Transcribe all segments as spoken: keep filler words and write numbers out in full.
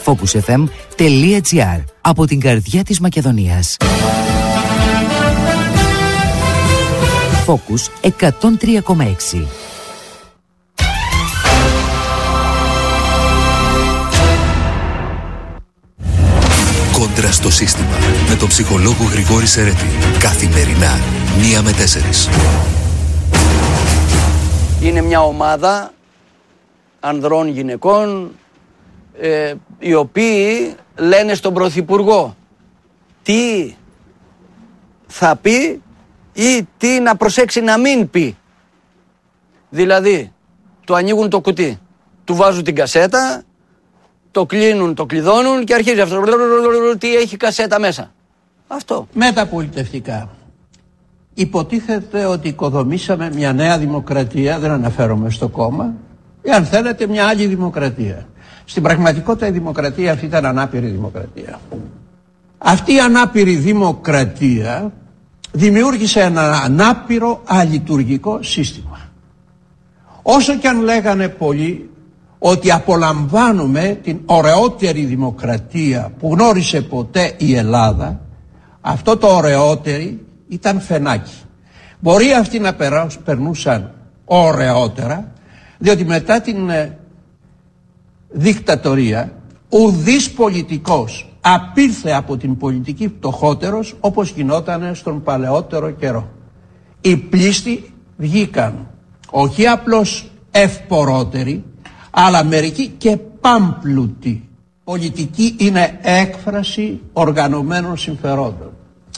focus f m τελεία gr. Από την καρδιά της Μακεδονίας. Focus εκατόν τρία κόμμα έξι. Κόντρα στο σύστημα με τον ψυχολόγο Γρηγόρη Σερέτη. Καθημερινά, μία με τέσσερις. Είναι μια ομάδα ανδρών γυναικών ε, οι οποίοι λένε στον Πρωθυπουργό τι θα πει ή τι να προσέξει να μην πει. Δηλαδή, του ανοίγουν το κουτί, του βάζουν την κασέτα, το κλείνουν, το κλειδώνουν και αρχίζει αυτό. Τι έχει κασέτα μέσα. Αυτό. Μεταπολιτευτικά. Υποτίθεται ότι οικοδομήσαμε μια νέα δημοκρατία, δεν αναφέρομαι στο κόμμα, ή αν θέλετε μια άλλη δημοκρατία. Στην πραγματικότητα η δημοκρατία αυτή ήταν ανάπηρη δημοκρατία. Αυτή η ανάπηρη δημοκρατία δημιούργησε ένα ανάπηρο αλειτουργικό σύστημα. Όσο και αν λέγανε πολλοί ότι απολαμβάνουμε την ωραιότερη δημοκρατία που γνώρισε ποτέ η Ελλάδα, αυτό το ωραιότερη ήταν φαινάκι. Μπορεί αυτοί να περνούσαν ωραιότερα, διότι μετά την ε, δικτατορία ουδής πολιτικός απήλθε από την πολιτική πτωχότερος όπως γινόταν στον παλαιότερο καιρό. Οι πλήστοι βγήκαν όχι απλώς ευπορότεροι, αλλά μερικοί και πάμπλουτοι. Πολιτική είναι έκφραση οργανωμένων συμφερόντων.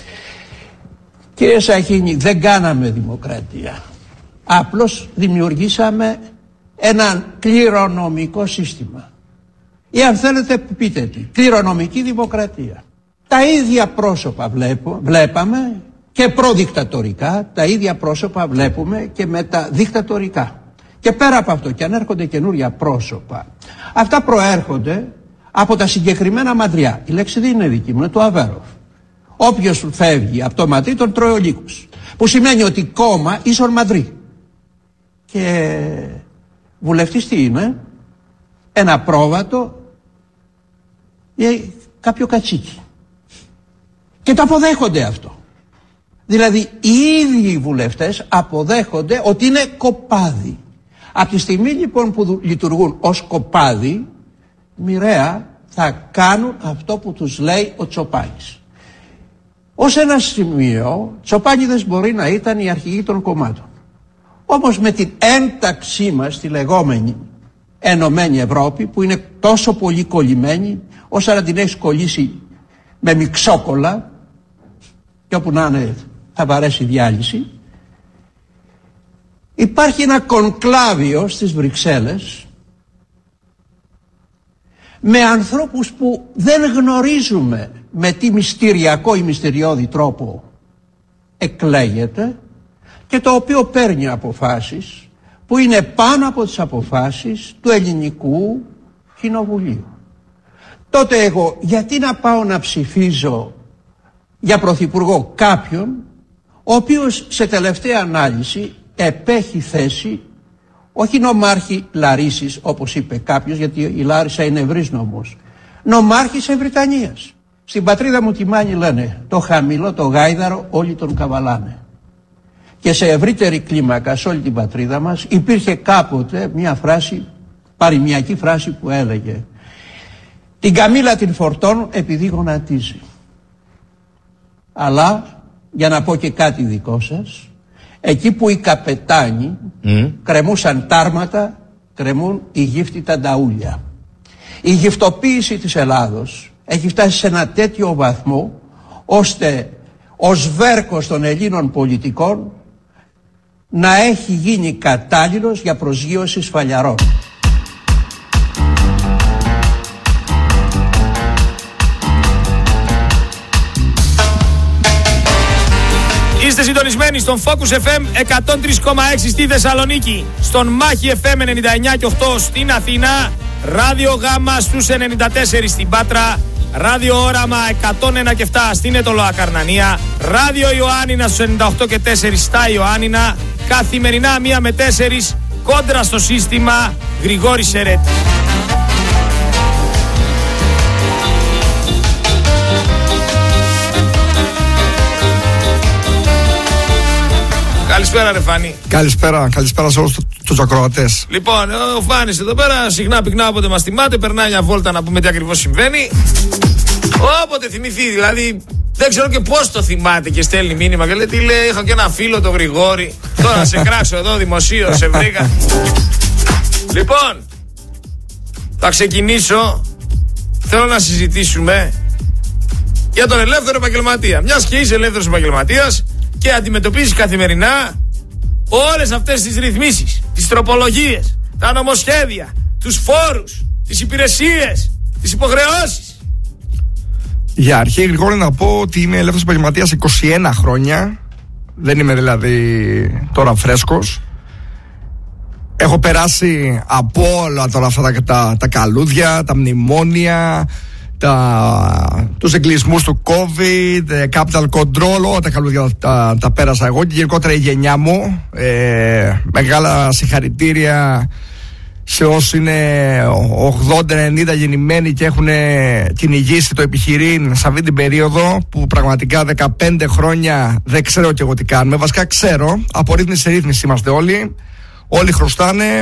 Κύριε Σαχίνη, δεν κάναμε δημοκρατία. Απλώς δημιουργήσαμε ένα κληρονομικό σύστημα. Ή αν θέλετε πείτε τι, κληρονομική δημοκρατία. Τα ίδια πρόσωπα βλέπω, βλέπαμε και προδικτατορικά, τα ίδια πρόσωπα βλέπουμε και μεταδικτατορικά. Και πέρα από αυτό, και αν έρχονται καινούρια πρόσωπα, αυτά προέρχονται από τα συγκεκριμένα μαντριά. Η λέξη δεν είναι δική μου, είναι του Αβέροφ. Όποιος φεύγει από το μαντρί τον τρώει ο λύκος. Που σημαίνει ότι κόμμα ίσον μαντρί. Και βουλευτής τι είναι? Ένα πρόβατο ή κάποιο κατσίκι. Και το αποδέχονται αυτό. Δηλαδή οι ίδιοι οι βουλευτές αποδέχονται ότι είναι κοπάδι. Από τη στιγμή λοιπόν που λειτουργούν ως κοπάδι, μοιραία θα κάνουν αυτό που τους λέει ο Τσοπάνης. Ως ένα σημείο, Τσοπάνιδες μπορεί να ήταν οι αρχηγοί των κομμάτων. Όμως με την ένταξή μας στη λεγόμενη Ενωμένη Ευρώπη, που είναι τόσο πολύ κολλημένη, όσο να την έχεις κολλήσει με μιξόκολα, και όπου να είναι θα βαρέσει διάλυση, υπάρχει ένα κονκλάβιο στις Βρυξέλλες με ανθρώπους που δεν γνωρίζουμε με τι μυστηριακό ή μυστηριώδη τρόπο εκλέγεται και το οποίο παίρνει αποφάσεις που είναι πάνω από τις αποφάσεις του ελληνικού κοινοβουλίου. Τότε εγώ γιατί να πάω να ψηφίζω για πρωθυπουργό κάποιον ο οποίος σε τελευταία ανάλυση επέχει θέση όχι νομάρχη Λαρίσης όπως είπε κάποιος, γιατί η Λάρισα είναι ευρύς νομός, νομάρχης Ευρυτανίας. Στην πατρίδα μου τη Μάνη λένε το χαμηλό το γάιδαρο όλοι τον καβαλάνε. Και σε ευρύτερη κλίμακα σε όλη την πατρίδα μας υπήρχε κάποτε μια φράση, παροιμιακή φράση που έλεγε την καμήλα την φορτώνουν επειδή γονατίζει. Αλλά για να πω και κάτι δικό σας, εκεί που οι καπετάνοι mm. κρεμούσαν τάρματα, κρεμούν οι γύφτητα νταούλια. Η γυφτοποίηση της Ελλάδος έχει φτάσει σε ένα τέτοιο βαθμό ώστε ο σβέρκος των Ελλήνων πολιτικών να έχει γίνει κατάλληλος για προσγείωση σφαλιαρών. Είστε συντονισμένοι στον Focus εφ εμ εκατόν τρία κόμμα έξι στη Θεσσαλονίκη, στον Μάχη εφ εμ ενενήντα εννιά κόμμα οκτώ στην Αθήνα, Ράδιο Γάμα στους ενενήντα τέσσερα στην Πάτρα, Ράδιο Όραμα εκατόν ένα κόμμα επτά στην Ετωλοά Καρνανία, Ράδιο Ιωάννινα στους ενενήντα οκτώ κόμμα τέσσερα στα Ιωάννινα, καθημερινά μία με τέσσερις, κόντρα στο σύστημα, Γρηγόρη Σερέτη. Καλησπέρα, ρε Φάνη. Καλησπέρα, καλησπέρα σε όλους τους ακροατές. Λοιπόν, ο Φάνης εδώ πέρα συχνά πυκνά όποτε μας θυμάται, περνάει μια βόλτα να πούμε τι ακριβώς συμβαίνει. Όποτε θυμηθεί, δηλαδή δεν ξέρω και πώς το θυμάται και στέλνει μήνυμα και λέει τι λέει, είχα και ένα φίλο το Γρηγόρη. Τώρα να σε κράξω εδώ δημοσίως, σε βρήκα. Λοιπόν, θα ξεκινήσω. Θέλω να συζητήσουμε για τον ελεύθερο επαγγελματία. Μιας και είσαι ελεύθερος επαγγελματίας και αντιμετωπίζεις καθημερινά όλες αυτές τις ρυθμίσεις, τις τροπολογίες, τα νομοσχέδια, τους φόρους, τις υπηρεσίες, τις υποχρεώσεις. Για αρχή, Γρηγόρη, να πω ότι είμαι ελεύθερος επαγγελματίας είκοσι ένα χρόνια. Δεν είμαι δηλαδή τώρα φρέσκος. Έχω περάσει από όλα τώρα αυτά τα, τα, τα καλούδια, τα μνημόνια, τα, τους εγκλεισμούς του COVID, capital control, όλα τα καλούδια τα, τα πέρασα εγώ και γενικότερα η γενιά μου. Ε, μεγάλα συγχαρητήρια σε όσοι είναι ογδόντα ενενήντα γεννημένοι και έχουν κυνηγήσει το επιχειρήν σε αυτή την περίοδο που πραγματικά δεκαπέντε χρόνια δεν ξέρω και εγώ τι κάνουμε. Βασικά ξέρω, από ρύθμιση σε ρύθμιση είμαστε όλοι. Όλοι χρωστάνε,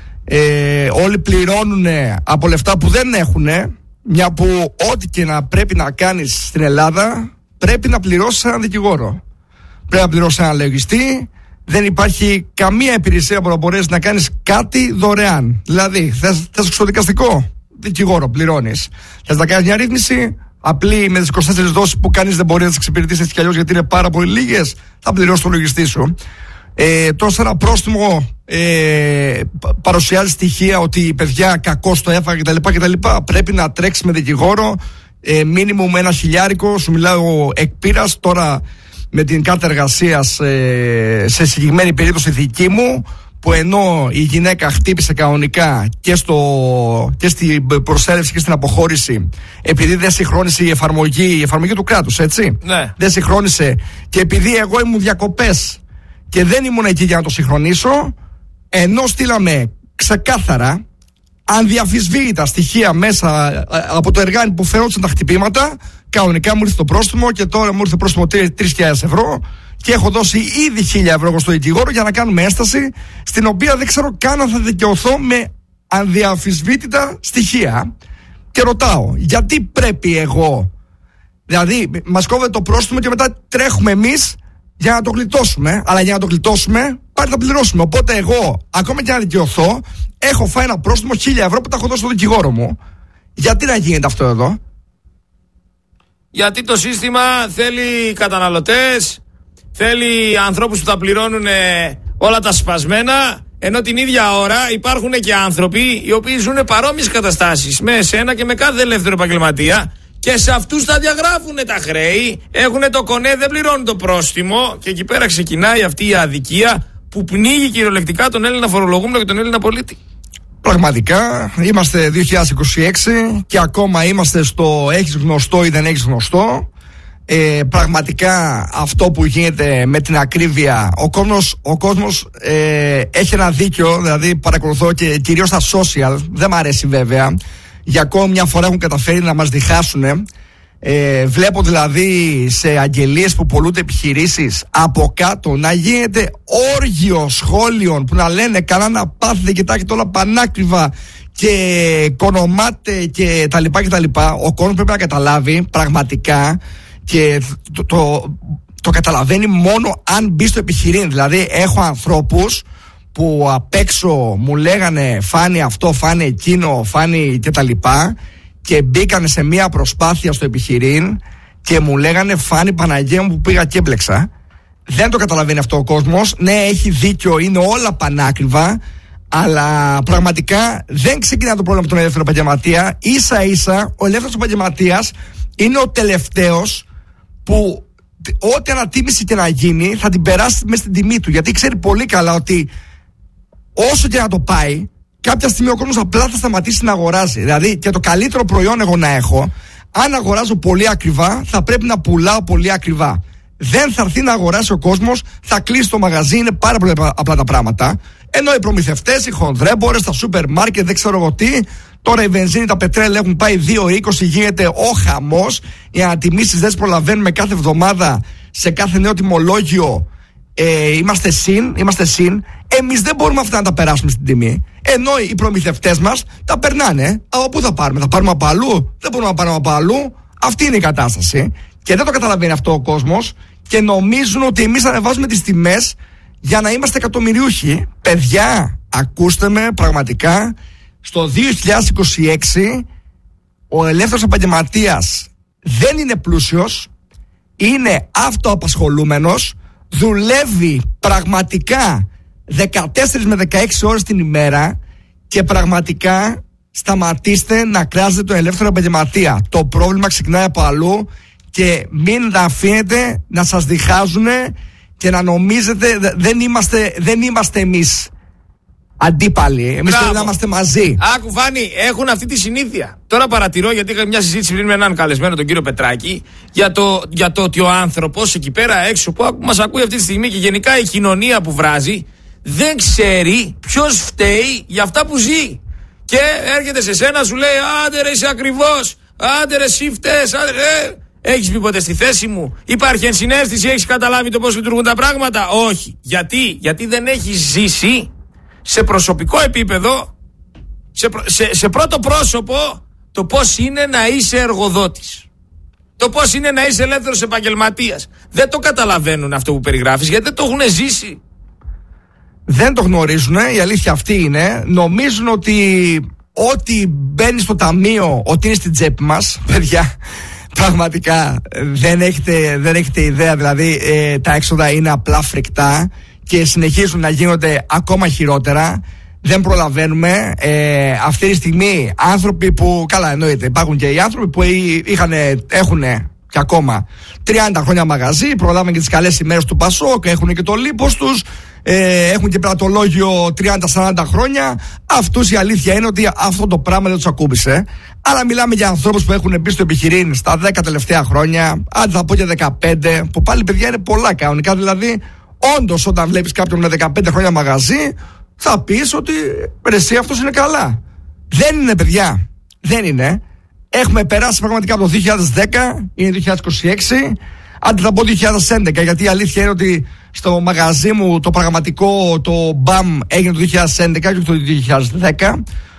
ε, όλοι πληρώνουν από λεφτά που δεν έχουν, μια που ό,τι και να πρέπει να κάνεις στην Ελλάδα πρέπει να πληρώσεις έναν δικηγόρο. Πρέπει να πληρώσεις έναν λογιστή. Δεν υπάρχει καμία υπηρεσία που να μπορέσει να κάνεις κάτι δωρεάν. Δηλαδή, θες, θες εξωδικαστικό, δικηγόρο πληρώνεις. Θες να κάνεις μια ρύθμιση απλή με τις είκοσι τέσσερις δόσεις που κανείς δεν μπορεί να τις εξυπηρετήσει έτσι κι αλλιώς γιατί είναι πάρα πολύ λίγες, θα πληρώσεις το λογιστή σου. Ε, τόσο ένα πρόστιμο ε, παρουσιάζει στοιχεία ότι παιδιά κακώς το έφαγε κτλ, κτλ. Πρέπει να τρέξει με δικηγόρο, ε, μίνιμουμ ένα χιλιάρικο. Σου μιλάω εκ πείρας τώρα με την κάρτα εργασίας, ε, σε συγκεκριμένη περίπτωση δική μου, που ενώ η γυναίκα χτύπησε κανονικά και, στο, και στην προσέλευση και στην αποχώρηση, επειδή δεν συγχρόνισε η εφαρμογή, η εφαρμογή του κράτους, έτσι. Ναι. Δεν συγχρόνισε και επειδή εγώ ήμουν διακοπές και δεν ήμουν εκεί για να το συγχρονίσω, ενώ στείλαμε ξεκάθαρα ανδιαφυσβήτητα στοιχεία μέσα από το εργάνι που φαινόντουσαν τα χτυπήματα, κανονικά μου ήρθε το πρόστιμο και τώρα μου ήρθε πρόστιμο τρεις χιλιάδες ευρώ και έχω δώσει ήδη χίλια ευρώ στο δικηγόρο για να κάνουμε ένσταση στην οποία δεν ξέρω καν αν θα δικαιωθώ με ανδιαφυσβήτητα στοιχεία. Και ρωτάω, γιατί πρέπει εγώ, δηλαδή μας κόβεται το πρόστιμο και μετά τρέχουμε εμείς για να το γλιτώσουμε, αλλά για να το γλιτώσουμε πάλι θα πληρώσουμε. Οπότε εγώ, ακόμα και να δικαιωθώ, έχω φάει ένα πρόστιμο χίλια ευρώ που τα έχω δώσει στο δικηγόρο μου. Γιατί να γίνεται αυτό εδώ? Γιατί το σύστημα θέλει καταναλωτές, θέλει ανθρώπους που θα πληρώνουν όλα τα σπασμένα, ενώ την ίδια ώρα υπάρχουν και άνθρωποι οι οποίοι ζουν παρόμοιες καταστάσεις με εσένα και με κάθε ελεύθερο επαγγελματία. Και σε αυτούς τα διαγράφουν τα χρέη, έχουν το κονέ, δεν πληρώνουν το πρόστιμο και εκεί πέρα ξεκινάει αυτή η αδικία που πνίγει κυριολεκτικά τον Έλληνα φορολογούμενο και τον Έλληνα πολίτη. Πραγματικά είμαστε δύο χιλιάδες είκοσι έξι και ακόμα είμαστε στο έχεις γνωστό ή δεν έχεις γνωστό. Ε, πραγματικά αυτό που γίνεται με την ακρίβεια, ο κόσμος, ο κόσμος ε, έχει ένα δίκιο, δηλαδή παρακολουθώ και κυρίως στα social, δεν μ' αρέσει βέβαια. Για ακόμη μια φορά έχουν καταφέρει να μας διχάσουν. Ε, βλέπω δηλαδή σε αγγελίες που πωλούνται επιχειρήσεις από κάτω να γίνεται όργιο σχόλιων που να λένε καλά να πάθετε και τα έχετε όλα πανάκριβα και κονομάτε και τα λοιπά και τα λοιπά. Ο κόσμος πρέπει να καταλάβει πραγματικά και το, το, το καταλαβαίνει μόνο αν μπει στο επιχειρήν. Δηλαδή έχω ανθρώπους που απ' έξω μου λέγανε φάνη αυτό, φάνη εκείνο, φάνη και τα λοιπά και μπήκανε σε μια προσπάθεια στο επιχειρήν και μου λέγανε φάνη Παναγία μου που πήγα και έμπλεξα. Δεν το καταλαβαίνει αυτό ο κόσμος. Ναι, έχει δίκιο, είναι όλα πανάκριβα, αλλά πραγματικά δεν ξεκινά το πρόβλημα με τον ελεύθερο επαγγελματία. Ίσα ίσα ο ελεύθερος επαγγελματίας είναι ο τελευταίος που ό,τι ανατίμηση και να γίνει θα την περάσει μέσα στην τιμή του, γιατί ξέρει πολύ καλά ότι όσο και να το πάει, κάποια στιγμή ο κόσμος απλά θα σταματήσει να αγοράζει. Δηλαδή, και το καλύτερο προϊόν εγώ να έχω, αν αγοράζω πολύ ακριβά, θα πρέπει να πουλάω πολύ ακριβά. Δεν θα έρθει να αγοράσει ο κόσμος, θα κλείσει το μαγαζί, είναι πάρα πολύ απλά τα πράγματα. Ενώ οι προμηθευτές, οι χονδρέμπορες, τα σούπερ μάρκετ, δεν ξέρω εγώ τι, τώρα η βενζίνη, τα πετρέλαια έχουν πάει δύο είκοσι, γίνεται ο χαμός. Οι ανατιμήσεις δεν προλαβαίνουμε κάθε εβδομάδα σε κάθε νέο τιμολόγιο. ε, είμαστε συν, είμαστε συν, εμείς δεν μπορούμε αυτά να τα περάσουμε στην τιμή. Ενώ οι προμηθευτές μας τα περνάνε. Από πού θα πάρουμε, θα πάρουμε από αλλού? Δεν μπορούμε να πάρουμε από αλλού. Αυτή είναι η κατάσταση. Και δεν το καταλαβαίνει αυτό ο κόσμος και νομίζουν ότι εμείς ανεβάζουμε τις τιμές για να είμαστε εκατομμυριούχοι. Παιδιά, ακούστε με πραγματικά, στο δύο χιλιάδες είκοσι έξι ο ελεύθερος επαγγελματίας δεν είναι πλούσιος, είναι αυτοαπασχολούμενος, δουλεύει πραγματικά δεκατέσσερις με δεκαέξι ώρες την ημέρα και πραγματικά σταματήστε να κράζετε τον ελεύθερο επαγγελματία. Το πρόβλημα ξεκινάει από αλλού και μην αφήνετε να σας διχάζουν και να νομίζετε δεν είμαστε, δεν είμαστε εμείς αντίπαλοι. Εμείς πρέπει να είμαστε μαζί. Άκου Φάνη, έχουν αυτή τη συνήθεια. Τώρα παρατηρώ, γιατί είχα μια συζήτηση πριν με έναν καλεσμένο, τον κύριο Πετράκη, για το, για το ότι ο άνθρωπος εκεί πέρα έξω που μας ακούει αυτή τη στιγμή και γενικά η κοινωνία που βράζει δεν ξέρει ποιος φταίει για αυτά που ζει. Και έρχεται σε σένα, σου λέει άντε ρε είσαι ακριβώς, άντε ρε εσύ φταίς, άντε ρε. Έχεις πει ποτέ στη θέση μου? Υπάρχει ενσυναίσθηση, έχεις καταλάβει το πώς λειτουργούν τα πράγματα? Όχι. Γιατί? Γιατί δεν έχεις ζήσει σε προσωπικό επίπεδο, σε, σε, σε πρώτο πρόσωπο, το πώς είναι να είσαι εργοδότης. Το πώς είναι να είσαι ελεύθερος επαγγελματίας. Δεν το καταλαβαίνουν αυτό που περιγράφεις, γιατί δεν το έχουν ζήσει. Δεν το γνωρίζουν, η αλήθεια αυτή είναι. Νομίζουν ότι ό,τι μπαίνει στο ταμείο, ότι είναι στην τσέπη μας. Παιδιά, πραγματικά δεν έχετε, δεν έχετε ιδέα. Δηλαδή ε, τα έξοδα είναι απλά φρικτά και συνεχίζουν να γίνονται ακόμα χειρότερα. Δεν προλαβαίνουμε. Ε, αυτή τη στιγμή άνθρωποι που, καλά εννοείται, υπάρχουν και οι άνθρωποι που είχαν, έχουν και ακόμα τριάντα χρόνια μαγαζί, προλάβαν και τις καλές ημέρες του Πασόκ, έχουν και το λίπος τους, ε, έχουν και πελατολόγιο τριάντα σαράντα χρόνια. Αυτούς η αλήθεια είναι ότι αυτό το πράγμα δεν τους ακούμπησε. Αλλά μιλάμε για ανθρώπους που έχουν μπει στο επιχειρήν στα δέκα τελευταία χρόνια, αν θα πω και δεκαπέντε, που πάλι παιδιά είναι πολλά κανονικά. Δηλαδή, όντως όταν βλέπεις κάποιον με δεκαπέντε χρόνια μαγαζί, θα πεις ότι ρε εσύ αυτός είναι καλά. Δεν είναι, παιδιά. Δεν είναι. Έχουμε περάσει πραγματικά από το δύο χιλιάδες δέκα, είναι δύο χιλιάδες είκοσι έξι, άντε θα πω δύο χιλιάδες έντεκα, γιατί η αλήθεια είναι ότι στο μαγαζί μου το πραγματικό, το μπαμ έγινε το δύο χιλιάδες έντεκα και το δύο χιλιάδες δέκα,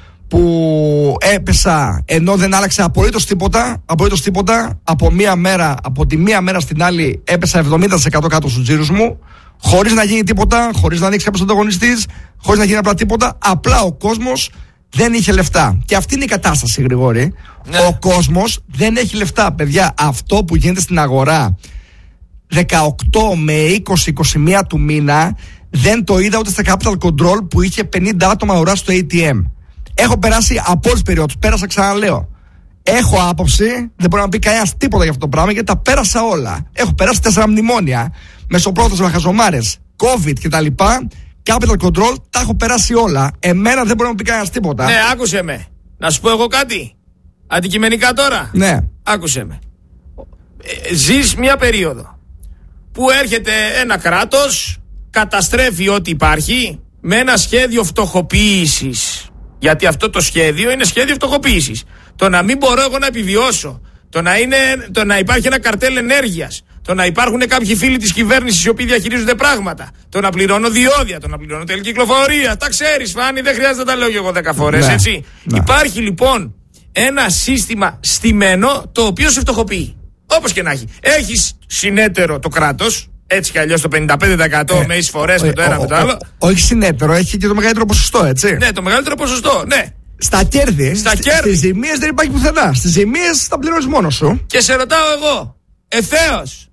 που έπεσα ενώ δεν άλλαξε απολύτως τίποτα, απολύτως τίποτα, από μία μέρα, από τη μία μέρα στην άλλη έπεσα εβδομήντα τοις εκατό κάτω στους τζίρους μου, χωρίς να γίνει τίποτα, χωρίς να ανοίξει κάποιος ανταγωνιστής, χωρίς να γίνει απλά τίποτα, απλά ο κόσμος δεν είχε λεφτά. Και αυτή είναι η κατάσταση, Γρηγόρη. Ναι. Ο κόσμος δεν έχει λεφτά, παιδιά. Αυτό που γίνεται στην αγορά δεκαοκτώ με είκοσι είκοσι ένα του μήνα δεν το είδα ούτε στα Capital Control που είχε πενήντα άτομα αγορά στο έι τι εμ. Έχω περάσει από όλες τις περιόδους. Πέρασα, ξαναλέω. Έχω άποψη, δεν μπορεί να πει κανένας τίποτα για αυτό το πράγμα, γιατί τα πέρασα όλα. Έχω περάσει τέσσερα μνημόνια, μεσοπρόθεσμα, χαζομάρες, COVID κτλ. Capital Control, τα έχω περάσει όλα. Εμένα δεν μπορεί να μου πει κανένας τίποτα. Ναι, άκουσε με. Να σου πω εγώ κάτι. Αντικειμενικά τώρα. Ναι. Άκουσε με. Ε, ζεις μια περίοδο που έρχεται ένα κράτος, καταστρέφει ό,τι υπάρχει με ένα σχέδιο φτωχοποίησης. Γιατί αυτό το σχέδιο είναι σχέδιο φτωχοποίησης. Το να μην μπορώ εγώ να επιβιώσω, το να, είναι, το να υπάρχει ένα καρτέλ ενέργειας, το να υπάρχουν κάποιοι φίλοι της κυβέρνησης οι οποίοι διαχειρίζονται πράγματα, το να πληρώνω διόδια, το να πληρώνω τέλη κυκλοφορία. Τα ξέρεις, Φάνη, δεν χρειάζεται να τα λέω και εγώ δέκα φορές, ναι, έτσι. Ναι. Υπάρχει λοιπόν ένα σύστημα στημένο το οποίο σε φτωχοποιεί. Όπως και να έχει. Έχεις συνέτερο το κράτος, έτσι κι αλλιώς το πενήντα πέντε τοις εκατό ε, με εισφορές με το ένα με το άλλο. Όχι συνέτερο, έχει και το μεγαλύτερο ποσοστό, έτσι. Ναι, το μεγαλύτερο ποσοστό, ναι. Στα κέρδη, Στα κέρδη. Στις ζημίες δεν υπάρχει πουθενά. Στις ζημίες θα πληρώνεις μόνος σου. Και σε ρωτάω εγώ, ευθέως,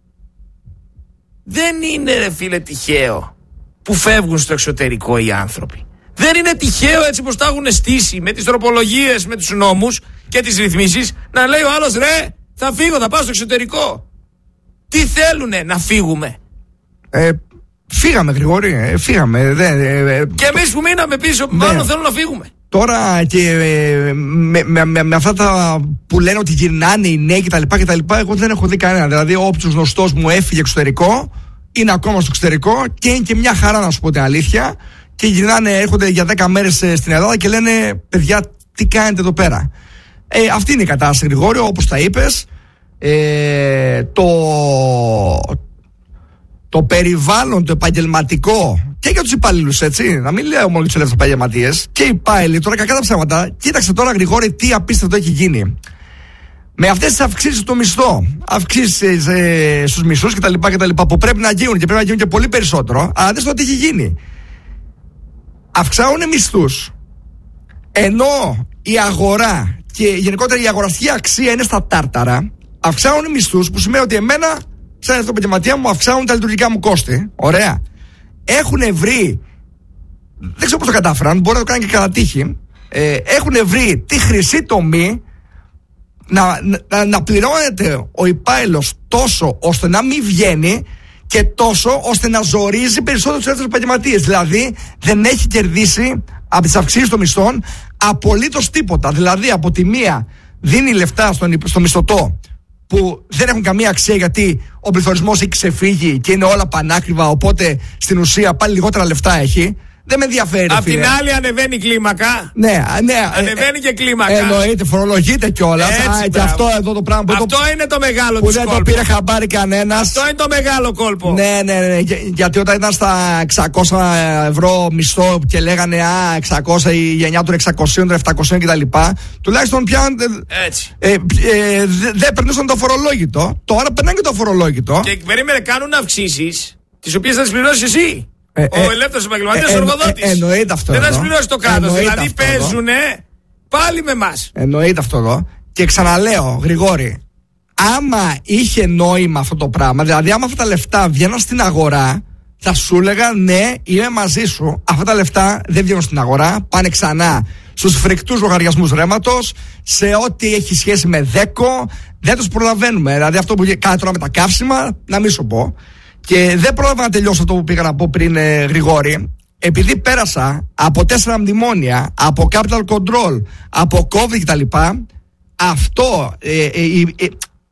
δεν είναι ρε φίλε τυχαίο που φεύγουν στο εξωτερικό οι άνθρωποι. Δεν είναι τυχαίο έτσι πως τα έχουν στήσει με τις τροπολογίες, με τους νόμους και τις ρυθμίσεις, να λέει ο άλλος ρε θα φύγω, θα πάω στο εξωτερικό. Τι θέλουνε, να φύγουμε? Ε, φύγαμε, Γρηγόρη, ε, φύγαμε. Δε, ε, ε, και εμείς που μείναμε πίσω, ναι. μάλλον θέλουν να φύγουμε. Τώρα και ε, με, με, με, με αυτά τα που λένε ότι γυρνάνε οι νέοι κτλ, κτλ, εγώ δεν έχω δει κανένα. Δηλαδή, όποιος γνωστός μου έφυγε εξωτερικό, είναι ακόμα στο εξωτερικό και είναι και μια χαρά, να σου πω την αλήθεια. Και γυρνάνε, έρχονται για δέκα μέρες στην Ελλάδα και λένε, παιδιά, τι κάνετε εδώ πέρα? Ε, αυτή είναι η κατάσταση, Γρηγόριο, όπως τα είπες. Ε, το, το περιβάλλον, το επαγγελματικό και για τους υπαλλήλους, έτσι. Να μην λέω μόνο για τους ελεύθερους επαγγελματίες. Και οι υπάλληλοι, τώρα κακά τα ψέματα, κοίταξε τώρα Γρηγόρη τι απίστευτο έχει γίνει. Με αυτές τις αυξήσεις του μισθό, αυξήσεις ε, στους μισθούς κτλ, κτλ. Που πρέπει να γίνουν και πρέπει να γίνουν και πολύ περισσότερο, αλλά δες το τι έχει γίνει. Αυξάουν μισθούς, ενώ η αγορά και γενικότερα η αγοραστική αξία είναι στα τάρταρα. Αυξάουν μισθούς, που σημαίνει ότι εμένα, σαν αυτό επαγγελματία μου, αυξάνουν τα λειτουργικά μου κόστη. Ωραία. Έχουν βρει, δεν ξέρω πώς το κατάφεραν, μπορεί να το κάνει και κατά τύχη, ε, έχουν βρει τη χρυσή τομή να, να, να πληρώνεται ο υπάλληλος τόσο ώστε να μην βγαίνει και τόσο ώστε να ζορίζει περισσότερο τους ελεύθερους επαγγελματίες. Δηλαδή δεν έχει κερδίσει από τις αυξήσεις των μισθών απολύτως τίποτα. Δηλαδή από τη μία δίνει λεφτά στον, στο μισθωτό που δεν έχουν καμία αξία, γιατί ο πληθωρισμός έχει ξεφύγει και είναι όλα πανάκριβα, οπότε στην ουσία πάλι λιγότερα λεφτά έχει. Δεν με ενδιαφέρει. Απ' την άλλη ανεβαίνει κλίμακα. Ναι, ναι. Ανεβαίνει και κλίμακα. Εννοείται, φορολογείται κιόλας. Και αυτό εδώ το πράγμα που αυτό το, είναι το μεγάλο που της δεν κόλπο. Το πήρε χαμπάρι κανένας. Αυτό είναι το μεγάλο κόλπο. Ναι, ναι, ναι. Για, γιατί όταν ήταν στα εξακόσια ευρώ μισθό και λέγανε Α, εξακόσια, η γενιά των εξακοσίων, των επτακοσίων κτλ. Τουλάχιστον πια. Έτσι. Ε, ε, ε, δεν δε περνούσαν το φορολόγητο. Τώρα περνάνε και το φορολόγητο. Και περίμενε, κάνουν αυξήσεις, τις οποίες θα τις πληρώσεις εσύ. Ε, ο ελεύθερος επαγγελματίας, ε, ο εργοδότης. Ε, εννοείται αυτό. Δεν θα σου πληρώσει το κράτος. Δηλαδή παίζουνε πάλι με εμάς. Εννοείται αυτό εδώ. Και ξαναλέω, Γρηγόρη, άμα είχε νόημα αυτό το πράγμα, δηλαδή άμα αυτά τα λεφτά βγαίναν στην αγορά, θα σου έλεγα ναι, είμαι μαζί σου. Αυτά τα λεφτά δεν βγαίνουν στην αγορά, πάνε ξανά στους φρικτούς λογαριασμούς ρέματος, σε ό,τι έχει σχέση με δέκο, δεν τους προλαβαίνουμε. Δηλαδή αυτό που κάνει τώρα με τα καύσιμα, να μην σου πω. Και δεν πρόλαβα να τελειώσω αυτό που πήγα να πω πριν, ε, Γρηγόρη, επειδή πέρασα από τέσσερα μνημόνια, από capital control, από COVID κτλ. Αυτό ε, ε, ε, ε,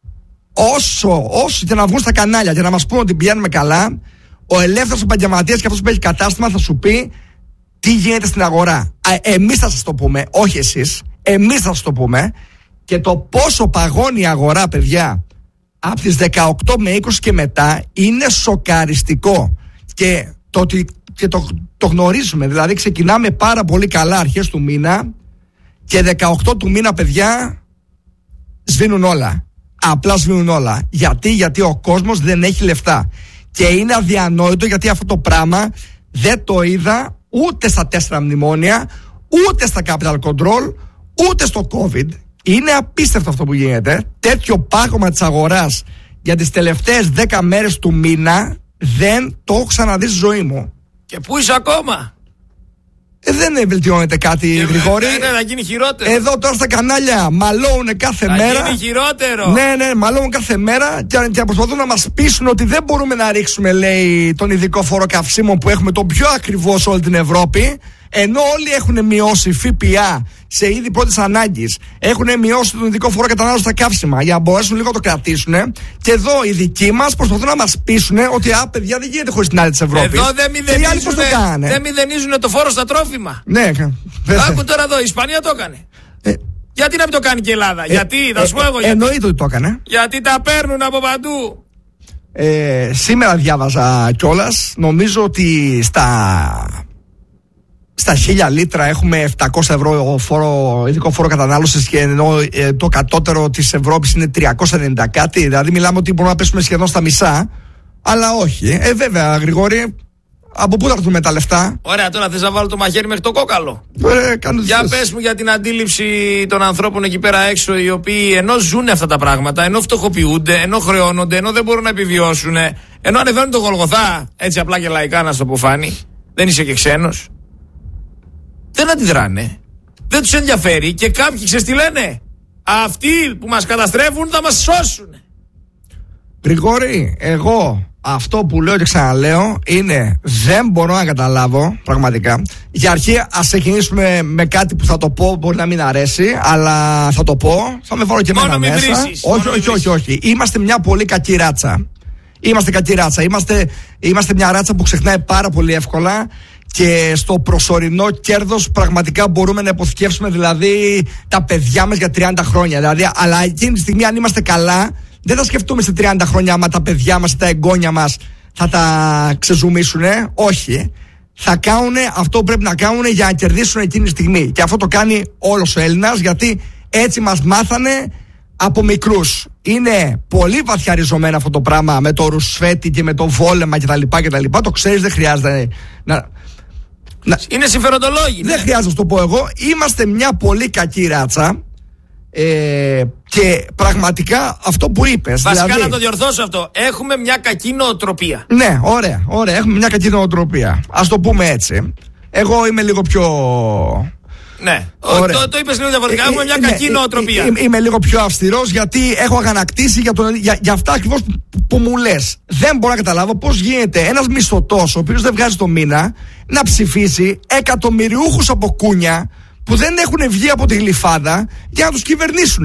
όσο, όσο και να βγουν στα κανάλια και να μας πούν ότι πηγαίνουμε καλά, ο ελεύθερος επαγγελματίας και αυτός που έχει κατάστημα θα σου πει τι γίνεται στην αγορά. Ε, εμείς θα σας το πούμε, όχι εσείς. Εμείς θα σας το πούμε. Και το πόσο παγώνει η αγορά, παιδιά, από τις δεκαοκτώ με είκοσι και μετά είναι σοκαριστικό. Και το, και το, το γνωρίζουμε. Δηλαδή ξεκινάμε πάρα πολύ καλά αρχές του μήνα και δεκαοκτώ του μήνα, παιδιά, σβήνουν όλα. Απλά σβήνουν όλα. Γιατί, γιατί ο κόσμος δεν έχει λεφτά. Και είναι αδιανόητο, γιατί αυτό το πράγμα δεν το είδα ούτε στα τέσσερα μνημόνια, ούτε στα capital control, ούτε στο COVID. Είναι απίστευτο αυτό που γίνεται. Τέτοιο πάγωμα της αγοράς για τις τελευταίες δέκα μέρες του μήνα δεν το έχω ξαναδεί στη ζωή μου. Και πού είσαι ακόμα? Ε, δεν βελτιώνεται κάτι, και Γρηγόρη. Ναι, ναι, θα γίνει χειρότερο. Εδώ τώρα στα κανάλια μαλώουν κάθε θα μέρα. Θα γίνει χειρότερο. Ναι, ναι, μαλώουν κάθε μέρα και, και προσπαθούν να μας πείσουν ότι δεν μπορούμε να ρίξουμε, λέει, τον ειδικό φόρο καυσίμων που έχουμε τον πιο ακριβό σε όλη την Ευρώπη. Ενώ όλοι έχουν μειώσει ΦΠΑ σε είδη πρώτης ανάγκης, έχουν μειώσει τον ειδικό φόρο κατανάλωσης στα καύσιμα για να μπορέσουν λίγο να το κρατήσουν. Και εδώ οι δικοί μας προσπαθούν να μας πείσουν ότι α, παιδιά, δεν γίνεται χωρίς την άλλη της Ευρώπης. Εδώ δεν μηδενίζουν το, μηδενίζουν το φόρο στα τρόφιμα. Ναι, άκου τώρα εδώ, η Ισπανία το έκανε. Ε, γιατί να μην το κάνει και η Ελλάδα? Ε, γιατί, θα σου πω εγώ. Ε, εννοείται ότι το έκανε. Γιατί τα παίρνουν από παντού. Ε, σήμερα διάβαζα κιόλας, νομίζω ότι στα. Στα χίλια λίτρα έχουμε επτακόσια ευρώ φόρο, ειδικό φόρο κατανάλωσης, και ενώ ε, το κατώτερο της Ευρώπης είναι τριακόσια ενενήντα κάτι. Δηλαδή μιλάμε ότι μπορούμε να πέσουμε σχεδόν στα μισά. Αλλά όχι. Ε, βέβαια, Γρηγόρη, από πού θα έρθουν τα λεφτά? Ωραία, τώρα θες να βάλω το μαχαίρι μέχρι το κόκαλο? Ε, κάνω Για θες. πες μου για την αντίληψη των ανθρώπων εκεί πέρα έξω, οι οποίοι ενώ ζουν αυτά τα πράγματα, ενώ φτωχοποιούνται, ενώ χρεώνονται, ενώ δεν μπορούν να επιβιώσουν, ενώ ανεβαίνουν το Γολγοθά, έτσι απλά και λαϊκά να στο πω, φάνη, δεν είσαι και ξένος. Δεν αντιδράνε. Δεν τους ενδιαφέρει και κάποιοι, ξέρεις τι λένε? Αυτοί που μας καταστρέφουν θα μας σώσουν. Γρηγόρη, εγώ αυτό που λέω και ξαναλέω είναι δεν μπορώ να καταλάβω πραγματικά. Για αρχή ας ξεκινήσουμε με κάτι που θα το πω, μπορεί να μην αρέσει, αλλά θα το πω, θα με βάλω και εμένα μέσα. Βρίσεις, όχι, όχι, όχι, όχι. Είμαστε μια πολύ κακή ράτσα. Είμαστε κακή ράτσα. Είμαστε, είμαστε μια ράτσα που ξεχνάει πάρα πολύ εύκολα. Και στο προσωρινό κέρδος πραγματικά μπορούμε να υποθηκεύσουμε, δηλαδή, τα παιδιά μας για τριάντα χρόνια. Δηλαδή, αλλά εκείνη τη στιγμή, αν είμαστε καλά, δεν θα σκεφτούμε σε τριάντα χρόνια άμα τα παιδιά μας ή τα εγγόνια μας θα τα ξεζουμίσουν, όχι. Θα κάνουν αυτό που πρέπει να κάνουν για να κερδίσουν εκείνη τη στιγμή. Και αυτό το κάνει όλος ο Έλληνας, γιατί έτσι μας μάθανε από μικρούς. Είναι πολύ βαθιά ριζωμένο αυτό το πράγμα με το ρουσφέτη και με το βόλεμα κτλ. κτλ. Το ξέρεις, δεν χρειάζεται να. να... Είναι συμφεροντολόγοι. Δεν ναι. χρειάζεται να το πω εγώ. Είμαστε μια πολύ κακή ράτσα. Ε, και πραγματικά αυτό που είπες. Βασικά δηλαδή, να το διορθώσω αυτό. Έχουμε μια κακή νοοτροπία. Ναι, ωραία, ωραία. Έχουμε μια κακή νοοτροπία. Ας το πούμε έτσι. Εγώ είμαι λίγο πιο. Ναι, το, το είπες λίγο διαφορετικά. Έχουμε μια κακή ναι, νοοτροπία. Είμαι, είμαι λίγο πιο αυστηρός, γιατί έχω αγανακτήσει για, το, για, για αυτά ακριβώς που, που μου λες. Δεν μπορώ να καταλάβω πώς γίνεται ένας μισθωτός, ο οποίος δεν βγάζει το μήνα, να ψηφίσει εκατομμυριούχους από κούνια που δεν έχουν βγει από τη γλυφάδα για να τους κυβερνήσουν.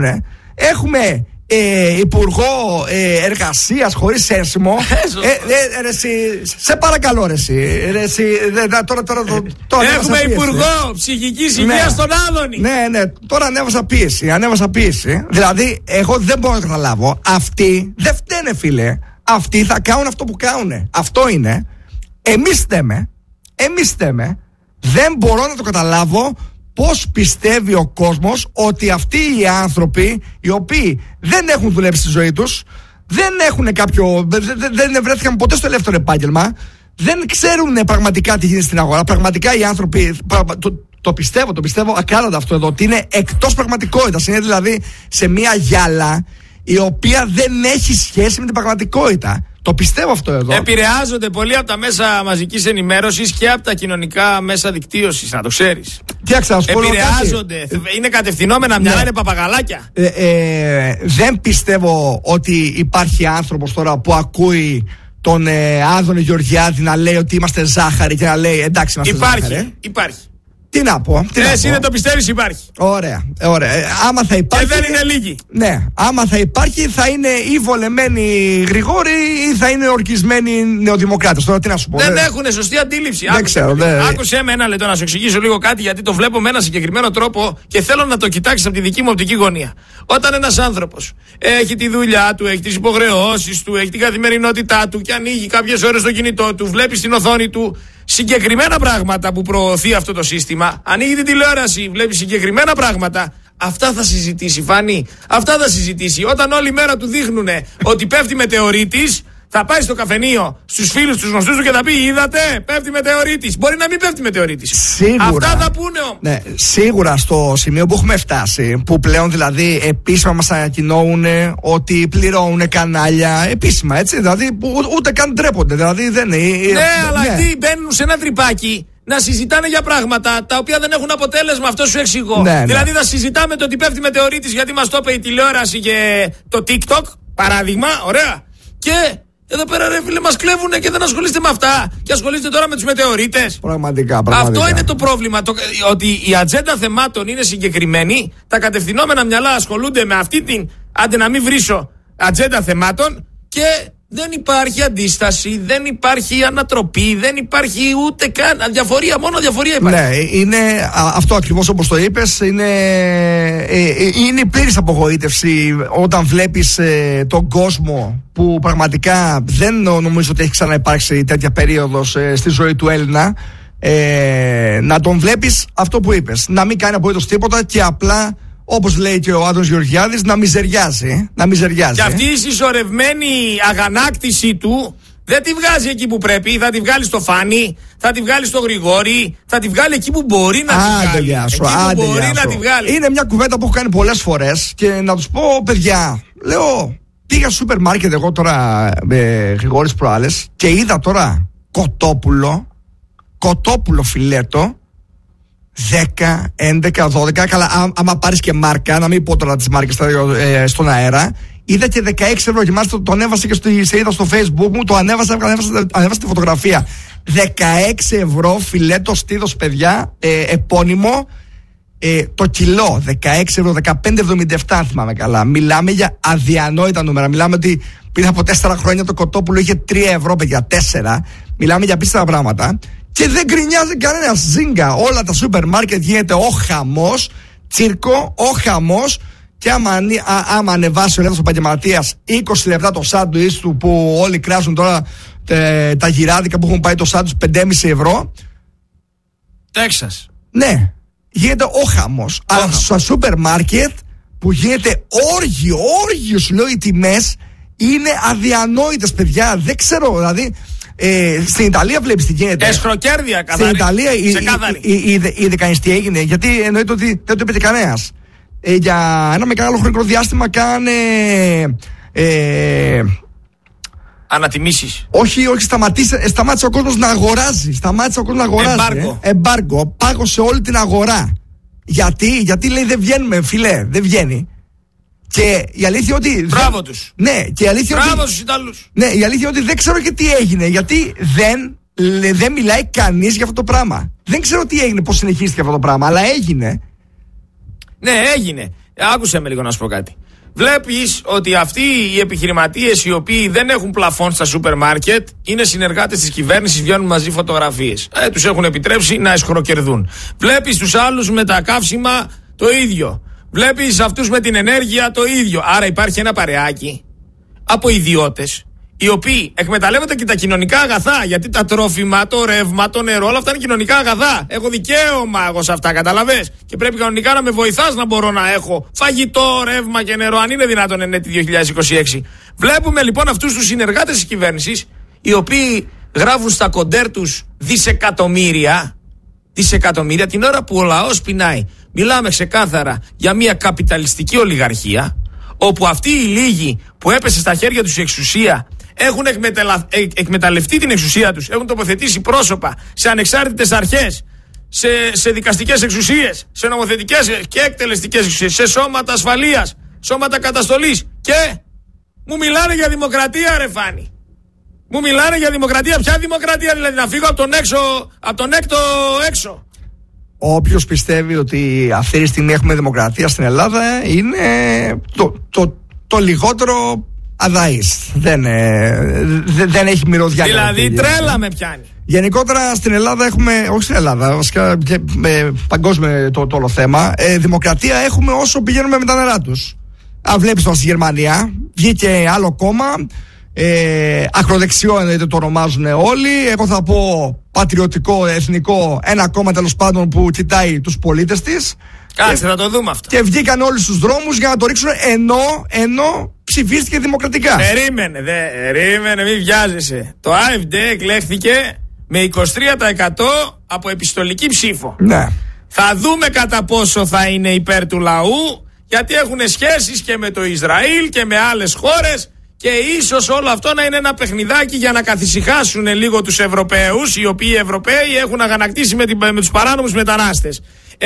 Έχουμε ε, υπουργό ε, εργασίας χωρίς ένσημο. ε, ε, ρε, εσύ, σε παρακαλώ, ρε, εσύ, ρε, εσύ, δε, τώρα, τώρα, τώρα έχουμε υπουργό ψυχικής υγείας στον Άδωνη. Ναι, ναι, τώρα ανέβασα πίεση. Ανέβασα πίεση. Δηλαδή, εγώ δεν μπορώ να καταλάβω. Αυτοί δεν φταίνε, φίλε. Αυτοί θα κάνουν αυτό που κάνουν. Αυτό είναι. Εμείς φταίμε. Εμείς φταίμε. Δεν μπορώ να το καταλάβω. Πώς πιστεύει ο κόσμος ότι αυτοί οι άνθρωποι, οι οποίοι δεν έχουν δουλέψει στη ζωή τους, δεν έχουν κάποιο, δεν, δεν βρέθηκαν ποτέ στο ελεύθερο επάγγελμα, δεν ξέρουν πραγματικά τι γίνεται στην αγορά. Πραγματικά οι άνθρωποι, το, το πιστεύω, το πιστεύω ακράδαντα αυτό εδώ, ότι είναι εκτός πραγματικότητας. Είναι δηλαδή σε μια γυάλα η οποία δεν έχει σχέση με την πραγματικότητα. Το πιστεύω αυτό εδώ. Επηρεάζονται πολύ από τα μέσα μαζικής ενημέρωσης και από τα κοινωνικά μέσα δικτύωσης, να το ξέρεις. Επηρεάζονται. Είναι κατευθυνόμενα μυαλά, ναι. Είναι παπαγαλάκια. Ε, ε, δεν πιστεύω ότι υπάρχει άνθρωπος τώρα που ακούει τον ε, Άδωνη Γεωργιάδη να λέει ότι είμαστε ζάχαρη και να λέει εντάξει είμαστε υπάρχει, ζάχαρη. Υπάρχει. Τι να πω. Τι ναι, να εσύ πω. δεν το πιστεύεις, υπάρχει. Ωραία, ωραία. Ε, άμα θα υπάρχει. Και δεν είναι λίγοι. Ναι, άμα θα υπάρχει, θα είναι ή βολεμένοι Γρηγόρη ή θα είναι ορκισμένοι νεοδημοκράτες. Τώρα τι να σου πω. Δεν δε... έχουν σωστή αντίληψη. Δεν άκουσε, ξέρω. Δε... άκουσε με ένα λεπτό να σου εξηγήσω λίγο κάτι, γιατί το βλέπω με ένα συγκεκριμένο τρόπο και θέλω να το κοιτάξεις από τη δική μου οπτική γωνία. Όταν ένας άνθρωπος έχει τη δουλειά του, έχει τις υποχρεώσεις του, έχει την καθημερινότητά του και ανοίγει κάποιες ώρες το κινητό του, βλέπει στην οθόνη του συγκεκριμένα πράγματα που προωθεί αυτό το σύστημα, ανοίγει την τηλεόραση, βλέπει συγκεκριμένα πράγματα, αυτά θα συζητήσει, Φάνη. Αυτά θα συζητήσει. Όταν όλη μέρα του δείχνουν ότι πέφτει μετεωρίτης, θα πάει στο καφενείο στους φίλους, τους γνωστούς του και θα πει: είδατε, πέφτει μετεωρίτης. Μπορεί να μην πέφτει μετεωρίτης. Σίγουρα. Αυτά θα πούνε όμως. Ναι, σίγουρα στο σημείο που έχουμε φτάσει, που πλέον δηλαδή επίσημα μας ανακοινώνουν ότι πληρώνουν κανάλια επίσημα, έτσι. Δηλαδή που ούτε καν ντρέπονται. Δηλαδή δεν είναι. Ναι, αλλά ναι. Αυτοί μπαίνουν σε ένα τρυπάκι να συζητάνε για πράγματα τα οποία δεν έχουν αποτέλεσμα. Αυτό σου εξηγώ. Ναι, ναι. Δηλαδή θα συζητάμε το ότι πέφτει μετεωρίτης γιατί μας το είπε η τηλεόραση και το TikTok, παράδειγμα, ωραία. Και εδώ πέρα, ρε φίλε, μας κλέβουνε και δεν ασχολείστε με αυτά. Και ασχολείστε τώρα με τους μετεωρίτες. Πραγματικά, πραγματικά. Αυτό είναι το πρόβλημα. Το, ότι η ατζέντα θεμάτων είναι συγκεκριμένη. Τα κατευθυνόμενα μυαλά ασχολούνται με αυτή την, άντε να μην βρίσω, ατζέντα θεμάτων. Και δεν υπάρχει αντίσταση, δεν υπάρχει ανατροπή, δεν υπάρχει ούτε καν αδιαφορία. Μόνο αδιαφορία υπάρχει. Ναι, είναι α, αυτό ακριβώς όπως το είπες. Είναι, ε, ε, είναι η πλήρης απογοήτευση όταν βλέπεις ε, τον κόσμο που πραγματικά δεν νομίζω ότι έχει ξαναυπάρξει τέτοια περίοδος ε, στη ζωή του Έλληνα. Ε, να τον βλέπεις αυτό που είπες, να μην κάνει απολύτως τίποτα και απλά, όπως λέει και ο Άδωνης Γεωργιάδης, να μιζεριάζει, να μιζεριάζει. Και αυτή η συσσωρευμένη αγανάκτησή του δεν τη βγάζει εκεί που πρέπει. Θα τη βγάλει στο Φάνη, θα τη βγάλει στο Γρηγόρη, θα τη βγάλει εκεί που μπορεί να τη βγάλει. Γεια σου, εκεί που μπορεί να τη βγάλει. Είναι μια κουβέντα που έχω κάνει πολλές φορές και να τους πω, παιδιά, λέω, πήγα στο σούπερ μάρκετ εγώ τώρα με Γρηγόρης προάλλες και είδα τώρα κοτόπουλο, κοτόπουλο φιλέτο, δέκα, έντεκα, δώδεκα. Καλά, α, άμα πάρεις και μάρκα, να μην πω τώρα τις μάρκες ε, στον αέρα, είδα και δεκαέξι ευρώ. Και μάλιστα το ανέβασα και στο, σε είδα στο Facebook μου, το ανέβασα, ανέβασα, ανέβασα τη φωτογραφία. δεκαέξι ευρώ φιλέτο στίδος, παιδιά, ε, επώνυμο. Ε, το κιλό, δεκαέξι ευρώ, δεκαπέντε εβδομήντα επτά, αν θυμάμαι καλά. Μιλάμε για αδιανόητα νούμερα. Μιλάμε ότι πριν από τέσσερα χρόνια το κοτόπουλο είχε τρία ευρώ, παιδιά, τέσσερα. Μιλάμε για απίστευτα πράγματα. Και δεν γκρινιάζει κανένα, ζίγκα. Όλα τα σούπερ μάρκετ γίνεται ο χαμός, τσίρκο, ο χαμός. Και άμα, α, άμα ανεβάσει ο ελεύθερος επαγγελματίας είκοσι λεπτά το σάντουιτς του που όλοι κράζουν τώρα τε, τα γυράδικα που έχουν πάει το σάντουιτς πέντε κόμμα πέντε ευρώ. Τέξας. Ναι, γίνεται ο χαμός. Αλλά στα σούπερ μάρκετ που γίνεται όργιο, όργιο σου λέω, οι τιμές είναι αδιανόητες, παιδιά. Δεν ξέρω, δηλαδή. Ε, στην Ιταλία βλέπεις τι γίνεται. Εσχροκέρδια, καθαρή. Στην Ιταλία είδε τι έγινε, γιατί εννοείται ότι δεν το είπε κανένας. Ε, για ένα μεγάλο χρονικό διάστημα κάνε. Ε, Ανατιμήσεις. Όχι, όχι, σταματήσε, σταμάτησε ο κόσμος να αγοράζει. Σταμάτησε ο κόσμος να αγοράζει. Εμπάργκο. Ε. Εμπάργκο. Πάγωσε όλη την αγορά. Γιατί, γιατί λέει δεν βγαίνουμε, φιλέ, δεν βγαίνει. Και η αλήθεια ότι. Μπράβο τους. Ναι, και η αλήθεια Μπράβο ότι. τους Ιταλούς. Ναι, η αλήθεια ότι δεν ξέρω και τι έγινε. Γιατί δεν, δεν μιλάει κανείς για αυτό το πράγμα. Δεν ξέρω τι έγινε, πώς συνεχίστηκε αυτό το πράγμα, αλλά έγινε. Ναι, έγινε. Άκουσε με λίγο να σου πω κάτι. Βλέπεις ότι αυτοί οι επιχειρηματίες οι οποίοι δεν έχουν πλαφόν στα σούπερ μάρκετ είναι συνεργάτες της κυβέρνησης, βγαίνουν μαζί φωτογραφίες. Ε, τους έχουν επιτρέψει να εσχροκερδούν. Βλέπεις τους άλλους με τα καύσιμα το ίδιο. Βλέπεις αυτούς με την ενέργεια το ίδιο. Άρα υπάρχει ένα παρεάκι από ιδιώτες οι οποίοι εκμεταλλεύονται και τα κοινωνικά αγαθά. Γιατί τα τρόφιμα, το ρεύμα, το νερό, όλα αυτά είναι κοινωνικά αγαθά. Έχω δικαίωμα εγώ σε αυτά, καταλαβες. Και πρέπει κανονικά να με βοηθάς να μπορώ να έχω φαγητό, ρεύμα και νερό, αν είναι δυνατόν εν έτη δύο χιλιάδες είκοσι έξι. Βλέπουμε λοιπόν αυτούς τους συνεργάτες της κυβέρνησης, οι οποίοι γράφουν στα κοντέρ τους δισεκατομμύρια, δισεκατομμύρια την ώρα που ο λαός πεινάει. Μιλάμε ξεκάθαρα για μια καπιταλιστική ολιγαρχία, όπου αυτοί οι λίγοι που έπεσε στα χέρια τους η εξουσία έχουν εκμεταλλα... ε, εκμεταλλευτεί την εξουσία τους, έχουν τοποθετήσει πρόσωπα σε ανεξάρτητες αρχές, σε, σε δικαστικές εξουσίες, σε νομοθετικές και εκτελεστικές εξουσίες, σε σώματα ασφαλείας, σώματα καταστολής και μου μιλάνε για δημοκρατία, ρε Φάνη. Μου μιλάνε για δημοκρατία. Ποια δημοκρατία, δηλαδή να φύγω από τον έξω, από τον έκτο έξω. Όποιος πιστεύει ότι αυτή τη στιγμή έχουμε δημοκρατία στην Ελλάδα είναι το, το, το λιγότερο αδαής. Δεν, ε, δε, δεν έχει μυρωδιά. Δηλαδή τρέλα με πιάνει. Γενικότερα στην Ελλάδα έχουμε, όχι στην Ελλάδα, βασικά ε, παγκόσμιο το, το όλο θέμα, ε, δημοκρατία έχουμε όσο πηγαίνουμε με τα νερά τους. Αν βλέπεις τώρα στη Γερμανία, βγήκε άλλο κόμμα, ε, ακροδεξιό εννοείται το ονομάζουν όλοι, εγώ θα πω πατριωτικό, εθνικό, ένα κόμμα τέλος πάντων που κοιτάει τους πολίτες της. Κάτσε, θα το δούμε αυτό. Και βγήκαν όλοι στους δρόμους για να το ρίξουν, ενώ, ενώ ψηφίστηκε δημοκρατικά. Περίμενε, δε, περίμενε, μην βιάζεσαι. Το AfD εκλέχθηκε με είκοσι τρία τοις εκατό από επιστολική ψήφο. Ναι. Θα δούμε κατά πόσο θα είναι υπέρ του λαού, γιατί έχουν σχέσεις και με το Ισραήλ και με άλλες χώρες. Και ίσως όλο αυτό να είναι ένα παιχνιδάκι για να καθησυχάσουν λίγο τους Ευρωπαίους, οι οποίοι οι Ευρωπαίοι έχουν αγανακτήσει με, την, με τους παράνομους μετανάστες.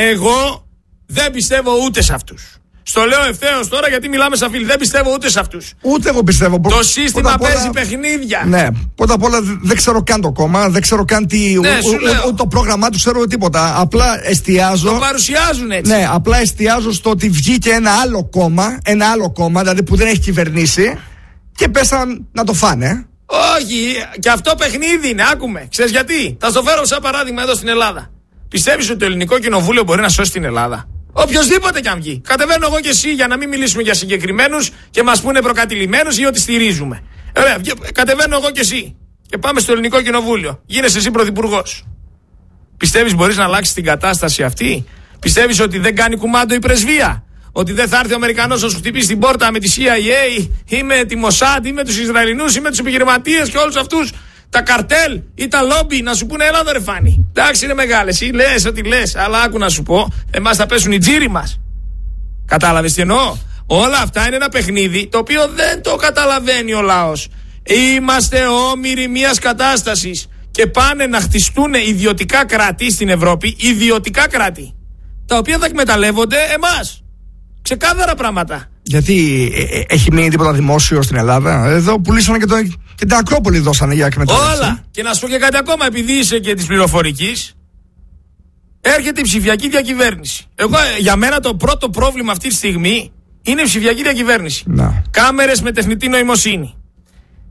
Εγώ δεν πιστεύω ούτε σε αυτούς. Στο λέω ευθέως τώρα γιατί μιλάμε σαν φίλοι. Δεν πιστεύω ούτε σε αυτούς. Ούτε εγώ πιστεύω. Το σύστημα όλα, παίζει παιχνίδια. Ναι, πρώτα απ' όλα δεν ξέρω καν το κόμμα, δεν ξέρω καν τι. Ναι, ούτε το πρόγραμμά του ξέρω τίποτα. Απλά εστιάζω. Το παρουσιάζουν έτσι. Ναι, απλά εστιάζω στο ότι βγήκε ένα άλλο κόμμα, ένα άλλο κόμμα, δηλαδή που δεν έχει κυβερνήσει. Και πέσαν να το φάνε. Όχι, και αυτό παιχνίδι είναι, άκουμε. Ξέρεις γιατί? Θα στο φέρω σαν παράδειγμα εδώ στην Ελλάδα. Πιστεύεις ότι το Ελληνικό Κοινοβούλιο μπορεί να σώσει την Ελλάδα? Οποιοςδήποτε κι αν βγει. Κατεβαίνω εγώ και εσύ για να μην μιλήσουμε για συγκεκριμένους και μας πούνε προκατηλημένους ή ότι στηρίζουμε. Ωραία, κατεβαίνω εγώ και εσύ. Και πάμε στο Ελληνικό Κοινοβούλιο. Γίνεσαι εσύ πρωθυπουργός. Πιστεύεις μπορείς να αλλάξεις την κατάσταση αυτή? Πιστεύεις ότι δεν κάνει κουμάντο η πρεσβεία? Ότι δεν θα έρθει ο Αμερικανός να σου χτυπήσει την πόρτα με τη σι άι έι ή με τη Μοσάντ ή με τους Ισραηλινούς ή με τους επιχειρηματίες και όλους αυτούς, τα καρτέλ ή τα λόμπι, να σου πούνε έλα εδώ ρε Φάνη. Εντάξει είναι μεγάλες, ή λες ό,τι λες, αλλά άκου να σου πω, εμάς θα πέσουν οι τζίροι μας. Κατάλαβες τι εννοώ? Όλα αυτά είναι ένα παιχνίδι το οποίο δεν το καταλαβαίνει ο λαός. Είμαστε όμοιροι μιας κατάστασης και πάνε να χτιστούν ιδιωτικά κράτη στην Ευρώπη, ιδιωτικά κράτη, τα οποία θα εκμεταλλεύονται εμάς. Ξεκάθαρα πράγματα. Γιατί ε, ε, έχει μείνει τίποτα δημόσιο στην Ελλάδα? Εδώ πουλήσανε και, το, και την Ακρόπολη δώσανε για εκμετάλλευση. Όλα. Και να σου πω και κάτι ακόμα, επειδή είσαι και της πληροφορικής, έρχεται η ψηφιακή διακυβέρνηση. Εγώ, για μένα το πρώτο πρόβλημα αυτή τη στιγμή είναι η ψηφιακή διακυβέρνηση. Να. Κάμερες με τεχνητή νοημοσύνη.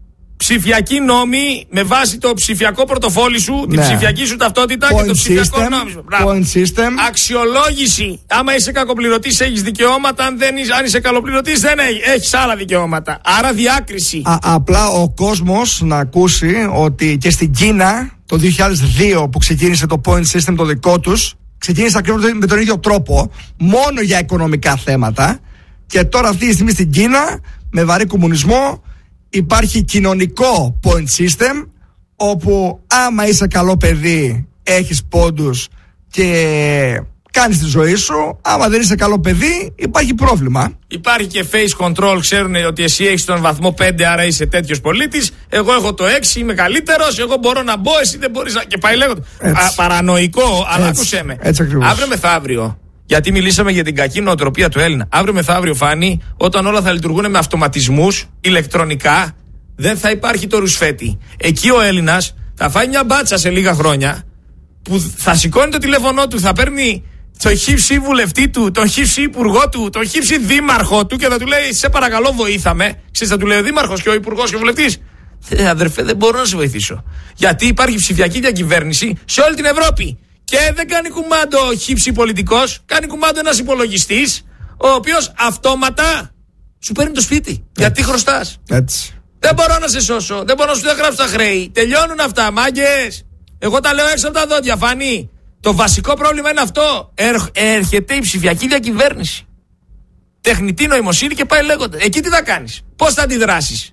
ψηφιακοί νόμοι με βάση το ψηφιακό πορτοφόλι σου, την ναι. ψηφιακή σου ταυτότητα Point και το ψηφιακό system, νόμισμα. Point system. Αξιολόγηση. Άμα είσαι κακοπληρωτής έχεις δικαιώματα, αν, δεν είσαι, αν είσαι καλοπληρωτής δεν έχεις, έχεις άλλα δικαιώματα. Άρα διάκριση. Α, απλά ο κόσμος να ακούσει ότι και στην Κίνα το δύο χιλιάδες δύο που ξεκίνησε το point system το δικό τους, ξεκίνησε ακριβώς με τον ίδιο τρόπο, μόνο για οικονομικά θέματα, και τώρα αυτή τη στιγμή στην Κίνα με βαρύ κομμουνισμό υπάρχει κοινωνικό point system, όπου άμα είσαι καλό παιδί έχεις πόντους και κάνεις τη ζωή σου, άμα δεν είσαι καλό παιδί υπάρχει πρόβλημα. Υπάρχει και face control, ξέρουν ότι εσύ έχεις τον βαθμό πέντε, άρα είσαι τέτοιος πολίτης. Εγώ έχω το έξι, είμαι καλύτερος. Εγώ μπορώ να μπω, εσύ δεν μπορείς να. Και πάει λέγοντα. Παρανοϊκό, αλλά άκουσέ με. Αύριο μεθαύριο, γιατί μιλήσαμε για την κακή νοοτροπία του Έλληνα. Αύριο μεθαύριο, Φάνη, όταν όλα θα λειτουργούν με αυτοματισμούς, ηλεκτρονικά, δεν θα υπάρχει το ρουσφέτη. Εκεί ο Έλληνας θα φάει μια μπάτσα σε λίγα χρόνια που θα σηκώνει το τηλέφωνό του, θα παίρνει τον χύψη βουλευτή του, τον χύψη υπουργό του, τον χύψη δήμαρχο του και θα του λέει: σε παρακαλώ, βοήθαμε. Ξέρεις, θα του λέει ο δήμαρχος και ο υπουργός και ο βουλευτής: ε, αδερφέ, δεν μπορώ να σε βοηθήσω. Γιατί υπάρχει ψηφιακή διακυβέρνηση σε όλη την Ευρώπη. Και δεν κάνει κουμάντο ο χύψη πολιτικός, κάνει κουμάντο ένας υπολογιστής, ο οποίος αυτόματα σου παίρνει το σπίτι. Έτσι. Γιατί χρωστάς. Έτσι. Δεν μπορώ να σε σώσω, δεν μπορώ να σου διαγράψω τα χρέη. Τελειώνουν αυτά, μάγκες. Εγώ τα λέω έξω από τα δόντια, Φανή. Το βασικό πρόβλημα είναι αυτό. Έρχεται η ψηφιακή διακυβέρνηση. Τεχνητή νοημοσύνη και πάει λέγοντα. Εκεί τι θα κάνεις, πώς θα αντιδράσεις.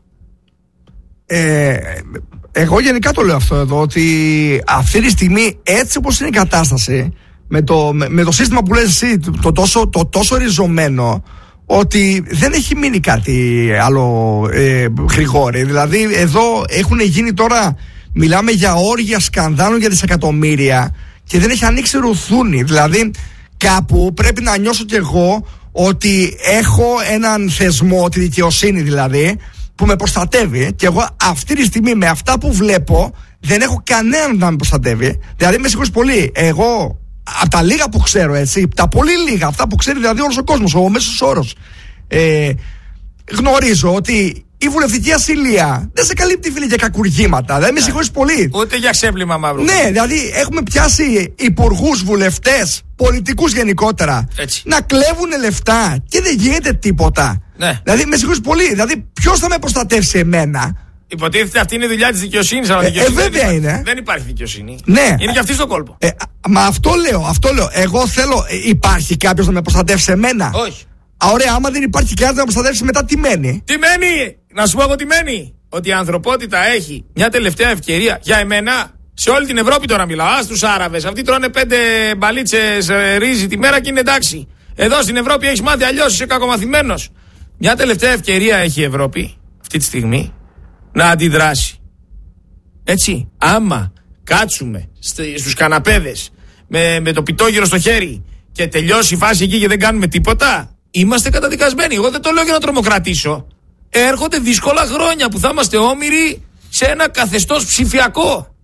Ε, εγώ γενικά το λέω αυτό εδώ, ότι αυτή τη στιγμή έτσι όπως είναι η κατάσταση, με το, με, με το σύστημα που λες εσύ, το, το, τόσο, το τόσο ριζωμένο, ότι δεν έχει μείνει κάτι άλλο, ε, Γρηγόρη. Δηλαδή εδώ έχουν γίνει τώρα, μιλάμε για όργια σκανδάλων για δισεκατομμύρια και δεν έχει ανοίξει ρουθούνι. Δηλαδή κάπου πρέπει να νιώσω κι εγώ ότι έχω έναν θεσμό, τη δικαιοσύνη δηλαδή, που με προστατεύει, και εγώ αυτή τη στιγμή με αυτά που βλέπω δεν έχω κανέναν να με προστατεύει. Δηλαδή με συγχωρείς πολύ, εγώ από τα λίγα που ξέρω, έτσι, τα πολύ λίγα, αυτά που ξέρει δηλαδή όλος ο κόσμος, ο μέσος όρος, ε, γνωρίζω ότι η βουλευτική ασυλία δεν σε καλύπτει, φίλε, για κακουργήματα. Δηλαδή με συγχωρείς πολύ. Ούτε για ξέπλυμα μαύρου. Ναι, δηλαδή έχουμε πιάσει υπουργούς, βουλευτές, πολιτικούς γενικότερα, έτσι, να κλέβουν λεφτά και δεν γίνεται τίποτα. Ναι. Δηλαδή με συγχωρείς πολύ. Δηλαδή ποιος θα με προστατεύσει εμένα. Υποτίθεται αυτή είναι η δουλειά της δικαιοσύνης. Αλλά ε, δικαιοσύνη ε, βέβαια δεν είναι. Δεν υπάρχει δικαιοσύνη. Ναι. Είναι και αυτή στο κόλπο. Ε, μα αυτό λέω, αυτό λέω. Εγώ θέλω, ε, υπάρχει κάποιος να με προστατεύσει εμένα. Όχι. Α, ωραία, άμα δεν υπάρχει κανένας να με προστατεύσει, μετά τι μένει. Τι μένει, να σου πω εγώ τι μένει. Ότι η ανθρωπότητα έχει μια τελευταία ευκαιρία για εμένα. Σε όλη την Ευρώπη τώρα μιλάω. Α, στους Άραβες. Αυτοί τρώνε πέντε μπαλίτσες ε, ρύζι τη μέρα και είναι εντάξει. Εδώ στην Ευρώπη έχεις μάθει αλλιώς, είσαι κακομαθημένος. Μια τελευταία ευκαιρία έχει η Ευρώπη αυτή τη στιγμή να αντιδράσει. Έτσι, άμα κάτσουμε στους καναπέδες με, με το πιτόγυρο στο χέρι και τελειώσει η φάση εκεί και δεν κάνουμε τίποτα, είμαστε καταδικασμένοι. Εγώ δεν το λέω για να τρομοκρατήσω. Έρχονται δύσκολα χρόνια που θα είμαστε όμοιροι σε ένα καθεστώς ψηφιακό.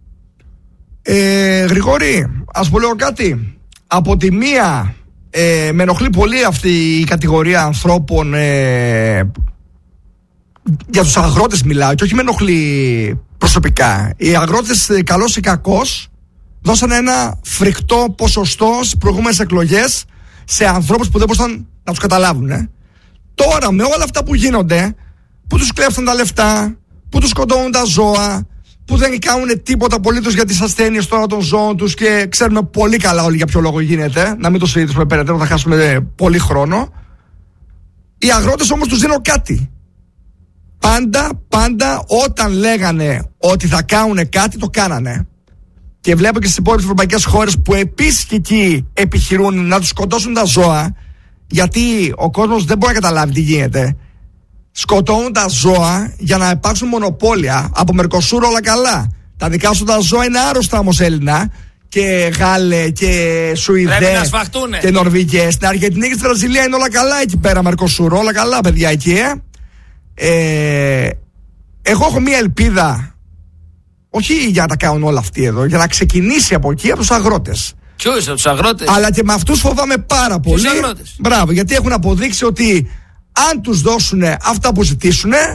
Ε, Γρηγόρη, ας πω λέω κάτι. Από τη μία, ε, με ενοχλεί πολύ αυτή η κατηγορία ανθρώπων, ε, για τους αγρότες μιλάω, και όχι με ενοχλεί προσωπικά. Οι αγρότες, καλός ή κακός, δώσανε ένα φρικτό ποσοστό στις προηγούμενες εκλογές σε ανθρώπους που δεν μπορούσαν να τους καταλάβουν. Ε. Τώρα με όλα αυτά που γίνονται, που τους κλέψαν τα λεφτά, που τους σκοτώνουν τα ζώα, που δεν κάνουν τίποτα απολύτως για τις ασθένειες τώρα των ζώων τους, και ξέρουμε πολύ καλά όλοι για ποιο λόγο γίνεται, να μην το συζητήσουμε περαιτέρω, θα χάσουμε πολύ χρόνο. Οι αγρότες όμως τους δίνω κάτι. Πάντα, πάντα όταν λέγανε ότι θα κάνουν κάτι, το κάνανε. Και βλέπω και στις υπόλοιπες ευρωπαϊκές χώρες που επίσης και εκεί επιχειρούν να τους σκοτώσουν τα ζώα, γιατί ο κόσμος δεν μπορεί να καταλάβει τι γίνεται. Σκοτώνουν τα ζώα για να υπάρξουν μονοπόλια. Από Μερκοσούρ όλα καλά. Τα δικά σου τα ζώα είναι άρρωστα όμως, Έλληνα. Και Γάλλε και Σουηδέ και Νορβηγές. Στην Αργεντινή και στη Βραζιλία είναι όλα καλά εκεί πέρα, Μερκοσούρ. Όλα καλά, παιδιά, εκεί, ε. ε εγώ έχω μία ελπίδα. Όχι για να τα κάνουν όλα αυτοί εδώ, για να ξεκινήσει από εκεί, από τους αγρότες. Ποιος, από τους αγρότες? Αλλά και με αυτούς φοβάμαι πάρα πολύ. Αγρότες. Μπράβο, γιατί έχουν αποδείξει ότι αν τους δώσουν αυτά που ζητήσουν,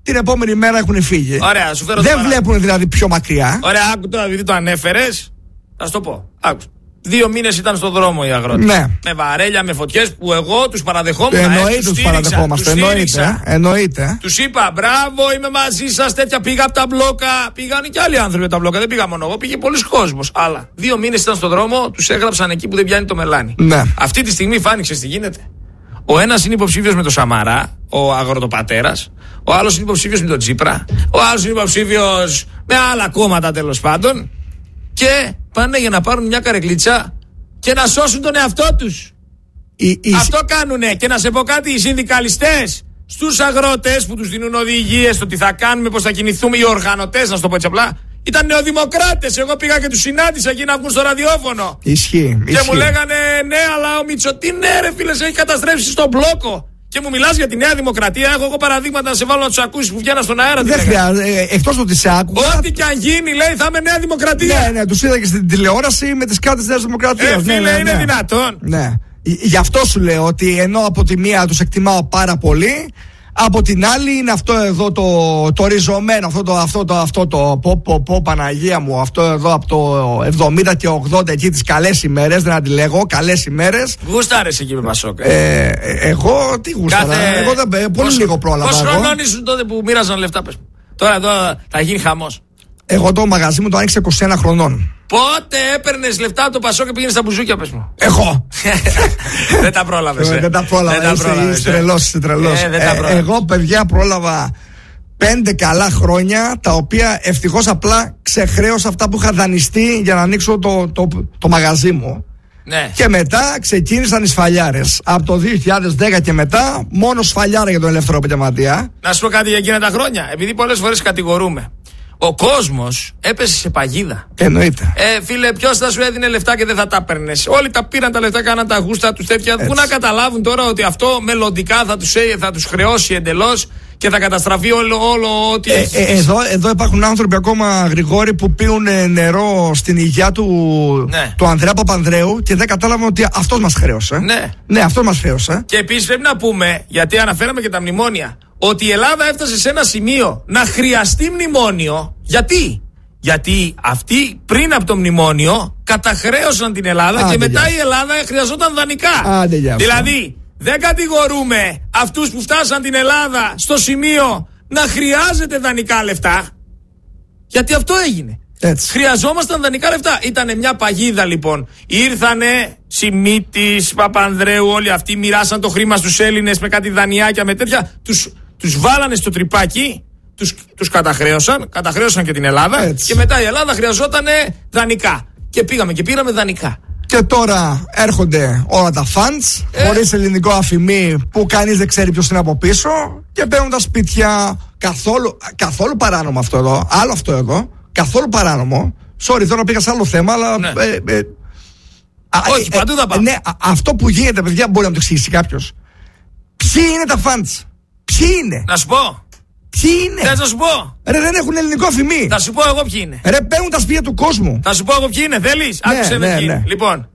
την επόμενη μέρα έχουν φύγει. Ωραία, σου φέρω Δεν βλέπουν δηλαδή πιο μακριά. Ωραία, άκου τώρα, επειδή το ανέφερες, θα σου το πω. Άκου. Δύο μήνες ήταν στον δρόμο οι αγρότες. Ναι. Με βαρέλια, με φωτιές που εγώ τους παραδεχόμουν. Εννοείται τους παραδεχόμαστε. Εννοείται. Εννοείται. Τους είπα, μπράβο, είμαι μαζί σας. Τέτοια πήγα από τα μπλόκα. Πήγαν και άλλοι άνθρωποι από τα μπλόκα. Δεν πήγα μόνο εγώ, πήγε πολλοί κόσμος. Αλλά δύο μήνες ήταν στον δρόμο, τους έγραψαν εκεί που δεν πιάνει το μελάνι. Ναι. Αυτή τη στιγμή φάνηκε τι γίνεται. Ο ένας είναι υποψήφιος με τον Σαμαρά, ο αγροτοπατέρας. Ο άλλος είναι υποψήφιος με τον Τσίπρα. Ο άλλος είναι υποψήφιος με άλλα κόμματα τέλος πάντων. Και πάνε για να πάρουν μια καρεκλίτσα και να σώσουν τον εαυτό τους. Η, η... Αυτό κάνουνε. Και να σε πω κάτι, οι συνδικαλιστές στους αγρότες που τους δίνουν οδηγίες στο τι θα κάνουμε, πώς θα κινηθούμε, οι οργανωτές, να σου το πω έτσι απλά, ήταν νεοδημοκράτες. Εγώ πήγα και τους συνάντησα εκεί να βγουν στο ραδιόφωνο. Ισχύει. Και ισχύει. μου λέγανε ναι, αλλά ο Μητσο, τι ναι, ρε φίλε, σε έχει καταστρέψει στον μπλόκο. Και μου μιλάς για τη Νέα Δημοκρατία. Έχω εγώ παραδείγματα να σε βάλω να τους ακούσεις που βγαίναν στον αέρα. Δεν χρειάζεται. Εκτός ότι σε άκουγα. Ό,τι και αν γίνει, λέει, θα είμαι Νέα Δημοκρατία. Ναι, ναι, τους είδα και στην τηλεόραση με τις κάρτες της Νέας Δημοκρατίας. Ε, φίλε, ναι, ναι, είναι ναι. δυνατόν. Ναι. Γι' αυτό σου λέω ότι ενώ από τη μία τους εκτιμάω πάρα πολύ, από την άλλη είναι αυτό εδώ το, το ριζωμένο, αυτό το, αυτό το, αυτό το πω, πω, πω, Παναγία μου, αυτό εδώ από το εβδομήντα και ογδόντα εκεί τις καλές ημέρες, δεν αντιλέγω, καλές ημέρες. Γούσταρες εκεί με Πασόκ. Ε, εγώ τι γούσταρα, Κάθε... εγώ δεν, πολύ Πώς, λίγο πρόλαβα. Πόσο χρονών ήσουν τότε που μοίραζαν λεφτά, πες μου. Τώρα εδώ θα γίνει χαμός. Εγώ το μαγαζί μου το άνοιξε είκοσι ένα χρονών. Πότε έπαιρνες λεφτά από το Πασόκ και πήγαινες στα μπουζούκια, πες μου. Εγώ. Δεν τα πρόλαβες. ε. Δεν τα πρόλαβα. Είσαι τρελός, είσαι τρελός. Ε, ε, εγώ, παιδιά, πρόλαβα πέντε καλά χρόνια, τα οποία ευτυχώς απλά ξεχρέωσα αυτά που είχα δανειστεί για να ανοίξω το, το, το, το μαγαζί μου. Ναι. Και μετά ξεκίνησαν οι σφαλιάρες. Από το δύο χιλιάδες δέκα και μετά, μόνο σφαλιάρα για τον ελεύθερο επαγγελματία. Να σου πω κάτι για εκείνα τα χρόνια. Επειδή πολλές φορές κατηγορούμε. Ο κόσμος έπεσε σε παγίδα. Εννοείται. Ε, φίλε, ποιος θα σου έδινε λεφτά και δεν θα τα παίρνες. Όλοι τα πήραν τα λεφτά, κάναν τα γούστα τους τέτοια. Πού να καταλάβουν τώρα ότι αυτό μελλοντικά θα τους, θα τους χρεώσει εντελώς και θα καταστραφεί όλο, όλο ό,τι ε, έχει. Ε, εδώ, εδώ υπάρχουν άνθρωποι ακόμα, Γρηγόρη, που πίνουν νερό στην υγειά του, ναι. του Ανδρέα Παπανδρέου και δεν κατάλαβαν ότι αυτός μας χρέωσε. Ναι, ναι αυτός μας χρέωσε. Και επίσης πρέπει να πούμε, γιατί αναφέραμε και τα μνημόνια, ότι η Ελλάδα έφτασε σε ένα σημείο να χρειαστεί μνημόνιο. Γιατί? Γιατί αυτοί πριν από το μνημόνιο καταχρέωσαν την Ελλάδα. Άντε, και μετά η Ελλάδα χρειαζόταν δανεικά. Άντε, δηλαδή δεν κατηγορούμε αυτούς που φτάσαν την Ελλάδα στο σημείο να χρειάζεται δανεικά λεφτά. Γιατί αυτό έγινε. Έτσι. Χρειαζόμασταν δανεικά λεφτά. Ήτανε μια παγίδα λοιπόν. Ήρθανε Σιμίτης, Παπανδρέου, όλοι αυτοί μοιράσαν το χρήμα στους Έλληνες με κάτι δανειάκια, με τέτοια. Τους Τους βάλανε στο τρυπάκι, τους, τους καταχρέωσαν, καταχρέωσαν και την Ελλάδα. Έτσι. Και μετά η Ελλάδα χρειαζόταν δανεικά. Και πήγαμε και πήραμε δανεικά. Και τώρα έρχονται όλα τα φαντς, ε. χωρίς ελληνικό αφημί που κανείς δεν ξέρει ποιος είναι από πίσω, και παίρνουν τα σπίτια. Καθόλου, καθόλου παράνομο αυτό εδώ. Άλλο αυτό εδώ. Καθόλου παράνομο. Sorry, τώρα πήγα σε άλλο θέμα, αλλά. Ναι. Ε, ε, Όχι, ε, παντού θα πάμε. Ναι, αυτό που γίνεται, παιδιά, μπορεί να το εξηγήσει κάποιος. Ποιοι είναι τα φαντς? Ποιοι είναι? Να σου πω. Ποιοι είναι? Θες να σου πω. Ρε, δεν έχουν ελληνικό αφημί. Θα σου πω εγώ ποιοι είναι. Ρε, παίρνουν τα σπίτια του κόσμου. Θα σου πω εγώ ποιοι είναι. Θέλεις? Ναι, άκουσε με ναι, ποιοι ναι. είναι. Λοιπόν,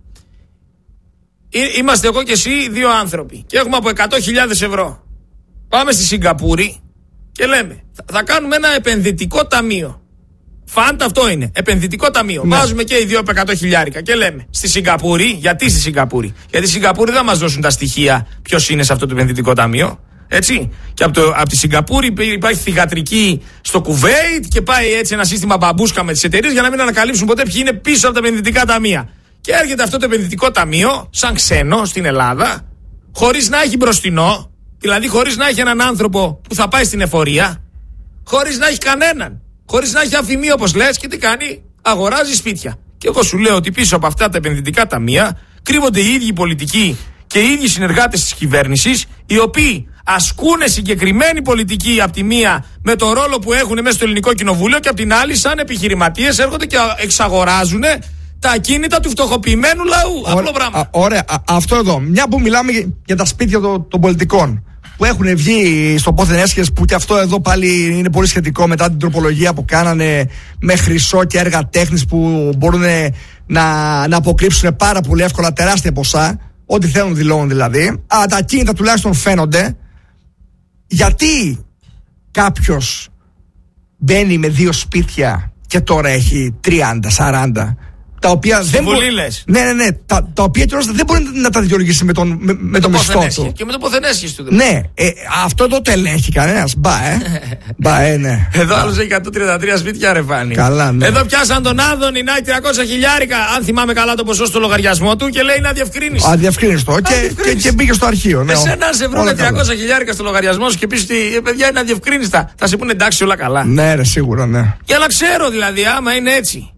είμαστε εγώ και εσύ δύο άνθρωποι και έχουμε από εκατό χιλιάδες ευρώ. Πάμε στη Σιγκαπούρη και λέμε θα κάνουμε ένα επενδυτικό ταμείο. Φάντα αυτό είναι. Επενδυτικό ταμείο. Ναι. Βάζουμε και οι δύο από εκατό χιλιάρικα και λέμε στη Σιγκαπούρη. Γιατί στη Σιγκαπούρη? Γιατί στη Σιγκαπούρη δεν μας δώσουν τα στοιχεία ποιος είναι σε αυτό το επενδυτικό ταμείο. Έτσι. Και από, το, από τη Σιγκαπούρη υπάρχει θυγατρική στο Κουβέιτ και πάει έτσι ένα σύστημα μπαμπούσκα με τις εταιρείες για να μην ανακαλύψουν ποτέ ποιοι είναι πίσω από τα επενδυτικά ταμεία. Και έρχεται αυτό το επενδυτικό ταμείο σαν ξένο στην Ελλάδα, χωρίς να έχει μπροστινό, δηλαδή χωρίς να έχει έναν άνθρωπο που θα πάει στην εφορία, χωρίς να έχει κανέναν, χωρίς να έχει αφημί όπως λες, και τι κάνει? Αγοράζει σπίτια. Και εγώ σου λέω ότι πίσω από αυτά τα επενδυτικά ταμεία κρύβονται οι ίδιοι πολιτικοί και οι ίδιοι συνεργάτες της κυβέρνησης, οι οποίοι ασκούν συγκεκριμένη πολιτική από τη μία με το ρόλο που έχουν μέσα στο ελληνικό κοινοβούλιο, και από την άλλη σαν επιχειρηματίες έρχονται και εξαγοράζουν τα ακίνητα του φτωχοποιημένου λαού. Ωρα, Απλό πράγμα. Α, ωραία, α, αυτό εδώ. Μια που μιλάμε για, για τα σπίτια των, των πολιτικών που έχουν βγει στο πόθεν έσχες, που και αυτό εδώ πάλι είναι πολύ σχετικό μετά την τροπολογία που κάνανε με χρυσό και έργα τέχνης που μπορούν να, να αποκρύψουν πάρα πολύ εύκολα τεράστια ποσά, ό,τι θέλουν δηλώνουν δηλαδή. Α, τα ακίνητα τουλάχιστον φαίνονται. Γιατί κάποιος μπαίνει με δύο σπίτια και τώρα έχει τριάντα σαράντα. Τα οποία Στη δεν Βουλή μπο... λες. Ναι, ναι, ναι. Τα, τα οποία κιόλας δεν μπορεί να τα δικαιολογήσει με τον, με, με το μισθό του. Και με το ποθενέσχης του. Ναι, ε, αυτό το τελέχει κανένας. Μπα, ε. Μπα, ε, ναι. Εδώ άλλος έχει εκατόν τριάντα τρία σπίτια, ρε Φάνη. Καλά, ναι. Εδώ πιάσαν τον Άδωνη να έχει τριακόσια χιλιάρικα, αν θυμάμαι καλά το ποσό στο λογαριασμό του και λέει να διευκρίνησε. Αδιευκρίνηστο. Και, και, και μπήκε στο αρχείο. Ναι, εσένα σε βρουν τριακόσια χιλιάρικα στο λογαριασμό σου και πει ότι ε, παιδιά είναι αδιευκρίνηστα. Θα σε πούνε εντάξει όλα καλά. Ναι, ρε, σίγουρα, ναι. Για να ξέρω δηλαδή, άμα είναι έτσι.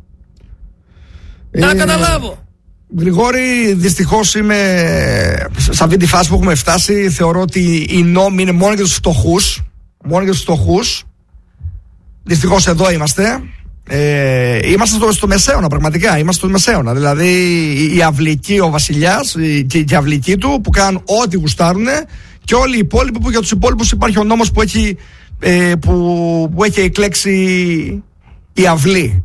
Ε, να καταλάβω. Γρηγόρη, δυστυχώς είμαι σε αυτή τη φάση που έχουμε φτάσει. Θεωρώ ότι οι νόμοι είναι μόνο για τους φτωχούς. Μόνο για τους φτωχούς. Δυστυχώς εδώ είμαστε. Ε, είμαστε στο, στο μεσαίωνα, πραγματικά. Είμαστε στο μεσαίωνα. Δηλαδή η αυλική, ο βασιλιάς και η αυλική του που κάνουν ό,τι γουστάρουν, και όλοι οι υπόλοιποι που για τους υπόλοιπους υπάρχει ο νόμος που έχει, ε, που, που έχει εκλέξει η αυλή.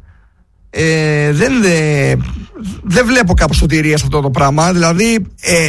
Ε, δεν, δε, δεν βλέπω κάπου σωτηρία σε αυτό το πράγμα. Δηλαδή ε,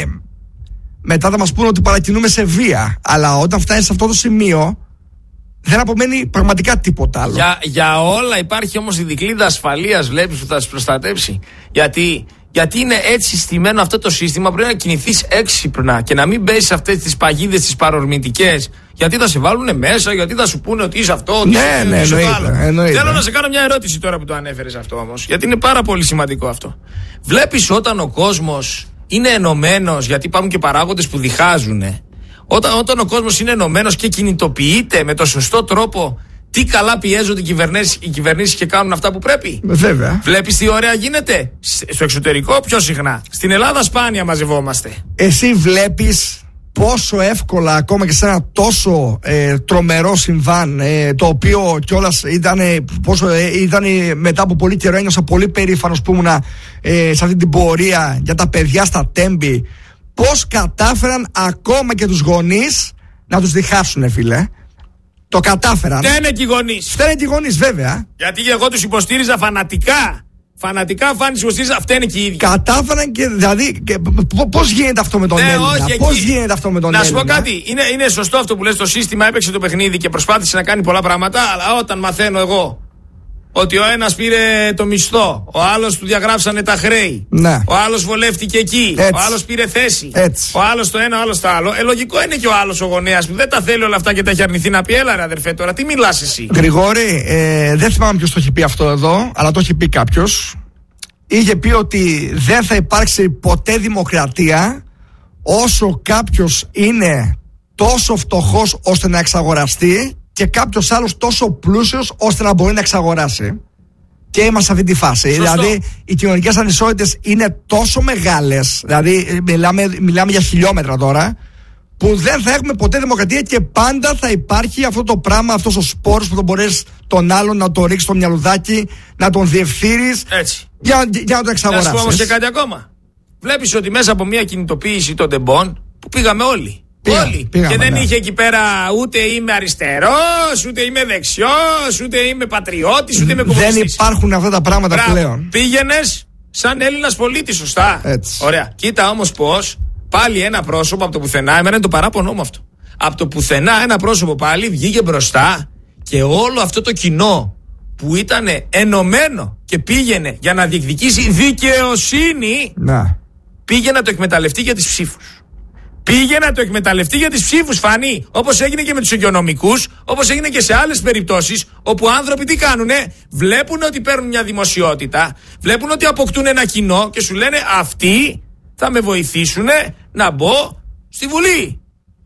μετά θα μας πούνε ότι παρακινούμε σε βία, αλλά όταν φτάνει σε αυτό το σημείο δεν απομένει πραγματικά τίποτα άλλο. Για, για όλα υπάρχει όμως η δικλείδα ασφαλείας, βλέπεις, που θα σε προστατεύσει. Γιατί, γιατί είναι έτσι στημένο αυτό το σύστημα, πρέπει να κινηθείς έξυπνα και να μην μπεις σε αυτές τις παγίδες τις παρορμητικές. Γιατί θα σε βάλουν μέσα, γιατί θα σου πούνε ότι είσαι αυτό, ότι ναι, είσαι, ναι, είσαι εννοείται, άλλο. εννοείται. Θέλω να σε κάνω μια ερώτηση τώρα που το ανέφερες αυτό όμως, γιατί είναι πάρα πολύ σημαντικό αυτό. Βλέπεις όταν ο κόσμος είναι ενωμένος, γιατί υπάρχουν και παράγοντες που διχάζουν. Όταν, όταν ο κόσμος είναι ενωμένος και κινητοποιείται με το σωστό τρόπο, τι καλά πιέζονται οι κυβερνήσεις, οι κυβερνήσεις και κάνουν αυτά που πρέπει. Βέβαια. Βλέπεις τι ωραία γίνεται. Στο εξωτερικό πιο συχνά. Στην Ελλάδα σπάνια μαζευόμαστε. Εσύ βλέπεις πόσο εύκολα ακόμα και σε ένα τόσο ε, τρομερό συμβάν, ε, το οποίο κιόλας ήταν, πόσο, ε, ήταν μετά από πολύ καιρό, ένιωσα πολύ περήφανος που ήμουν ε, σε αυτή την πορεία για τα παιδιά στα Τέμπη, πώς κατάφεραν ακόμα και τους γονείς να τους διχάσουν, φίλε. Το κατάφεραν. Φταίνε και οι γονείς. Φταίνε και οι γονείς, βέβαια. Γιατί εγώ τους υποστήριζα φανατικά. Φανατικά φάνης υποστήριζα, φταίνε και οι ίδιοι. Κατάφεραν και δηλαδή. Πώς γίνεται αυτό με τον ναι, Έλληνα. Πώς γίνεται αυτό με τον να Έλληνα. Να σου πω κάτι. Είναι, είναι σωστό αυτό που λες. Το σύστημα έπαιξε το παιχνίδι και προσπάθησε να κάνει πολλά πράγματα. Αλλά όταν μαθαίνω εγώ ότι ο ένας πήρε το μισθό, ο άλλος του διαγράψανε τα χρέη, ναι. ο άλλος βολεύτηκε εκεί, έτσι. ο άλλος πήρε θέση, έτσι. ο άλλος το ένα, ο άλλος το άλλο. Ε, λογικό είναι και ο άλλος ο γονέας που δεν τα θέλει όλα αυτά και τα έχει αρνηθεί να πει, έλα ρε αδερφέ τώρα, τι μιλάς εσύ. Γρηγόρη, ε, δεν θυμάμαι ποιος το έχει πει αυτό εδώ, αλλά το έχει πει κάποιος. Είχε πει ότι δεν θα υπάρξει ποτέ δημοκρατία όσο κάποιος είναι τόσο φτωχός ώστε να εξαγοραστεί και κάποιος άλλος τόσο πλούσιος ώστε να μπορεί να εξαγοράσει. Και είμαστε σε αυτή τη φάση. Σωστό. Δηλαδή, οι κοινωνικές ανισότητες είναι τόσο μεγάλες, δηλαδή μιλάμε, μιλάμε για χιλιόμετρα τώρα, που δεν θα έχουμε ποτέ δημοκρατία και πάντα θα υπάρχει αυτό το πράγμα, αυτός ο σπόρος που θα μπορείς τον άλλον να το ρίξεις στο μυαλουδάκι, να τον διευθύνεις για, για να τον εξαγοράσεις. Να σου πω όμως και κάτι ακόμα. Βλέπεις ότι μέσα από μια κινητοποίηση των τεμπών που πήγαμε όλοι. Πήγα, όλοι. πήγαμε, και δεν ναι. είχε εκεί πέρα ούτε είμαι αριστερός, ούτε είμαι δεξιός, ούτε είμαι πατριώτης, ούτε είμαι κομμουνιστής. Δεν υπάρχουν αυτά τα πράγματα Μπράβο. πλέον. Πήγαινες σαν Έλληνας πολίτης, σωστά. Έτσι. Ωραία. Κοίτα όμως πως πάλι ένα πρόσωπο από το πουθενά, εμένα είναι το παράπονο μου αυτό. Από το πουθενά ένα πρόσωπο πάλι βγήκε μπροστά και όλο αυτό το κοινό που ήταν ενωμένο και πήγαινε για να διεκδικήσει δικαιοσύνη, να. πήγε να το εκμεταλλευτεί για τις ψήφους. Πήγε να το εκμεταλλευτεί για τις ψήφους, Φανή. Όπως έγινε και με τους οικονομικούς, όπως έγινε και σε άλλες περιπτώσεις, όπου άνθρωποι τι κάνουνε, βλέπουν ότι παίρνουν μια δημοσιότητα, βλέπουν ότι αποκτούν ένα κοινό και σου λένε αυτοί θα με βοηθήσουν να μπω στη Βουλή.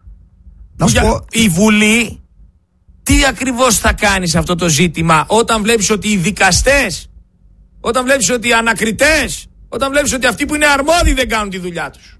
Να σου πω... Η Βουλή τι ακριβώς θα κάνει σε αυτό το ζήτημα όταν βλέπεις ότι οι δικαστές, όταν βλέπεις ότι οι ανακριτές, όταν βλέπεις ότι αυτοί που είναι αρμόδιοι δεν κάνουν τη δουλειά τους.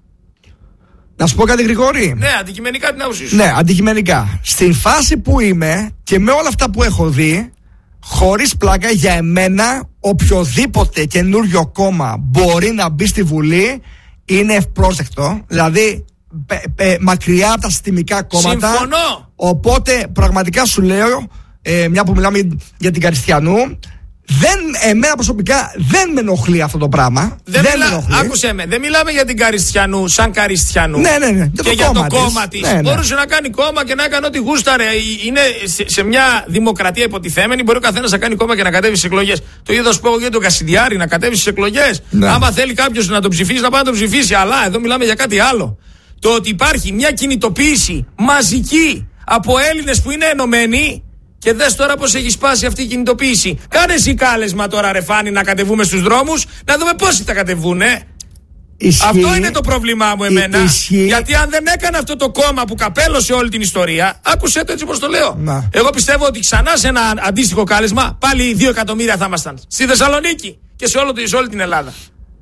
Να σου πω κάτι, Γρηγόρη. Ναι, αντικειμενικά την άποψή σου. Ναι, αντικειμενικά. Στην φάση που είμαι και με όλα αυτά που έχω δει, χωρίς πλάκα, για εμένα οποιοδήποτε καινούριο κόμμα μπορεί να μπει στη Βουλή είναι ευπρόσδεκτο. Δηλαδή πε, πε, μακριά από τα συστημικά κόμματα. Συμφωνώ. Οπότε πραγματικά σου λέω, ε, μια που μιλάμε για την Καριστιανού, Δεν, εμένα προσωπικά δεν με ενοχλεί αυτό το πράγμα. Δεν, δεν μιλά, με ενοχλεί. Άκουσε με, δεν μιλάμε για την Καριστιανού σαν Καριστιανού. Ναι, ναι, ναι. Και το για κόμμα το κόμμα της. Ναι, ναι. Μπορούσε να κάνει κόμμα και να έκανε ό,τι γούσταρε. Είναι σε, σε μια δημοκρατία υποτιθέμενη. Μπορεί ο καθένας να κάνει κόμμα και να κατέβει στις εκλογές. Το ίδιο θα σου πω για τον Κασιδιάρη να κατέβει στις εκλογές. Ναι. Άμα θέλει κάποιος να τον ψηφίσει, να πάει να τον ψηφίσει. Αλλά εδώ μιλάμε για κάτι άλλο. Το ότι υπάρχει μια κινητοποίηση μαζική από Έλληνες που είναι ενωμένοι. Και δες τώρα πως έχει σπάσει αυτή η κινητοποίηση. Κάνε εσύ κάλεσμα τώρα, ρε Φάνη, να κατεβούμε στους δρόμους, να δούμε πόσοι θα κατεβούνε. Ισχύει, αυτό είναι το πρόβλημά μου εμένα. Ισχύει. Γιατί αν δεν έκανε αυτό το κόμμα που καπέλωσε όλη την ιστορία, άκουσε το έτσι πως το λέω. Να. Εγώ πιστεύω ότι ξανά σε ένα αντίστοιχο κάλεσμα, πάλι δύο εκατομμύρια θα ήμασταν. Στη Θεσσαλονίκη και σε, όλο, σε όλη την Ελλάδα.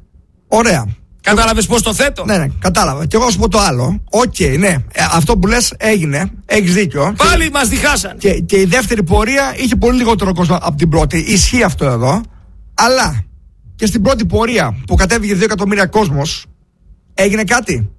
Ωραία. Κατάλαβες πώς το θέτω? Ναι, ναι, κατάλαβα. Και εγώ να σου πω το άλλο. Οκ, okay, ναι. Ε, αυτό που λες έγινε. Έχεις δίκιο. Πάλι και, μας διχάσαν. Και, και η δεύτερη πορεία είχε πολύ λιγότερο κόσμο από την πρώτη. Ισχύει αυτό εδώ. Αλλά και στην πρώτη πορεία που κατέβηκε δύο εκατομμύρια κόσμος, έγινε κάτι.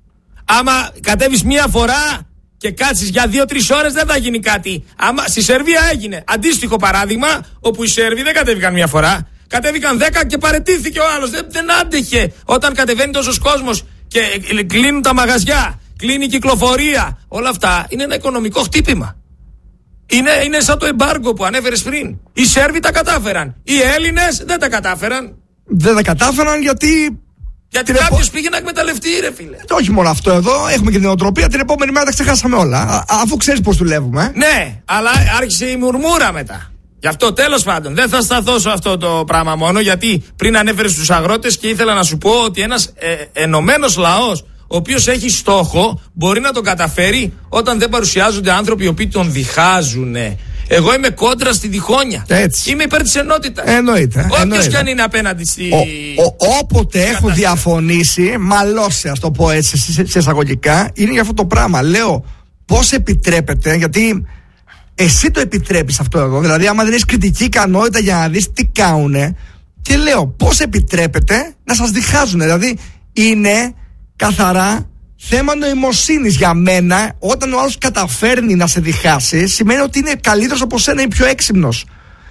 Άμα κατέβεις μία φορά και κάτσεις για δύο-τρεις ώρες, δεν θα γίνει κάτι. Άμα, στη Σερβία έγινε αντίστοιχο παράδειγμα, όπου οι Σέρβοι δεν κατέβηκαν μία φορά. Κατέβηκαν δέκα και παραιτήθηκε ο άλλος. Δεν, δεν άντεχε. Όταν κατεβαίνει τόσος κόσμος και κλείνουν τα μαγαζιά, κλείνει η κυκλοφορία, όλα αυτά είναι ένα οικονομικό χτύπημα. Είναι, είναι σαν το εμπάργκο που ανέφερες πριν. Οι Σέρβοι τα κατάφεραν. Οι Έλληνες δεν τα κατάφεραν. Δεν τα κατάφεραν γιατί. Γιατί κάποιος επο... πήγε να εκμεταλλευτεί, ρε φίλε. Και όχι μόνο αυτό εδώ, έχουμε και την οτροπία. Την επόμενη μέρα τα ξεχάσαμε όλα. Α, αφού ξέρεις πώς δουλεύουμε. Ναι, αλλά άρχισε η μουρμούρα μετά. Γι' αυτό τέλος πάντων δεν θα σταθώ σε αυτό το πράγμα μόνο, γιατί πριν ανέφερες τους αγρότες και ήθελα να σου πω ότι ένας ε, ενωμένος λαός, ο οποίος έχει στόχο, μπορεί να τον καταφέρει όταν δεν παρουσιάζονται άνθρωποι οι οποίοι τον διχάζουν. Εγώ είμαι κόντρα στη διχόνοια. Έτσι. Είμαι υπέρ της ενότητας. Εννοείται. Όποιος κι αν είναι απέναντι στη. Ο, ο, όποτε έχω κατάσταση. διαφωνήσει, μαλώσει, ας το πω έτσι, σε, σε εισαγωγικά, είναι για αυτό το πράγμα. Λέω πώς επιτρέπεται, γιατί. Εσύ το επιτρέπεις αυτό εδώ. Δηλαδή, άμα δεν έχεις κριτική ικανότητα για να δεις τι κάουνε. Και λέω, πώς επιτρέπεται να σας διχάζουν. Δηλαδή, είναι καθαρά θέμα νοημοσύνης για μένα. Όταν ο άλλος καταφέρνει να σε διχάσει, σημαίνει ότι είναι καλύτερος από σένα ή πιο έξυπνος.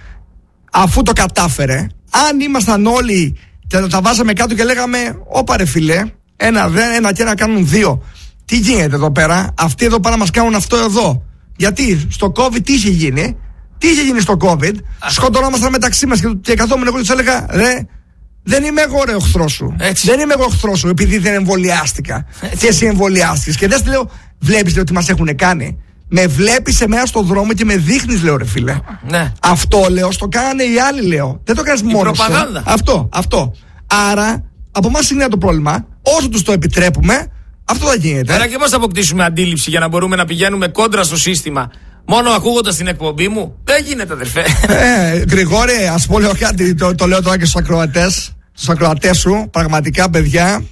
Αφού το κατάφερε, αν ήμασταν όλοι και τα βάζαμε κάτω και λέγαμε, όπα ρε φίλε, ένα δε, ένα και ένα κάνουν δύο. Τι γίνεται εδώ πέρα, αυτοί εδώ πάνε να μας κάνουν αυτό εδώ. Γιατί στο COVID τι είχε γίνει, τι είχε γίνει στο COVID, σκοτωνόμασταν μεταξύ μας και, και καθόμουν εγώ και τους έλεγα, ρε, δεν είμαι εγώ ρε οχθρός σου. Έτσι. Δεν είμαι εγώ οχθρός σου επειδή δεν εμβολιάστηκα. Έτσι. Και εσύ εμβολιάστηκες. Και δεν σου λέω, βλέπεις λέω, τι μας έχουν κάνει. Με βλέπεις εμένα στον δρόμο και με δείχνεις, λέω ρε φίλε. Ναι. Αυτό λέω, στο κάνανε οι άλλοι, λέω. Δεν το κάνεις μόνος σου. Αυτό, αυτό. Άρα, από εμάς είναι το πρόβλημα. Όσο τους το επιτρέπουμε, αυτό θα γίνεται. Άρα και πώς θα αποκτήσουμε αντίληψη για να μπορούμε να πηγαίνουμε κόντρα στο σύστημα. Μόνο ακούγοντας την εκπομπή μου, δεν γίνεται, αδερφέ. Ε, Γρηγόρη, ας πω λέω κάτι, το, το λέω τώρα και στους ακροατές, στους ακροατές σου, πραγματικά παιδιά,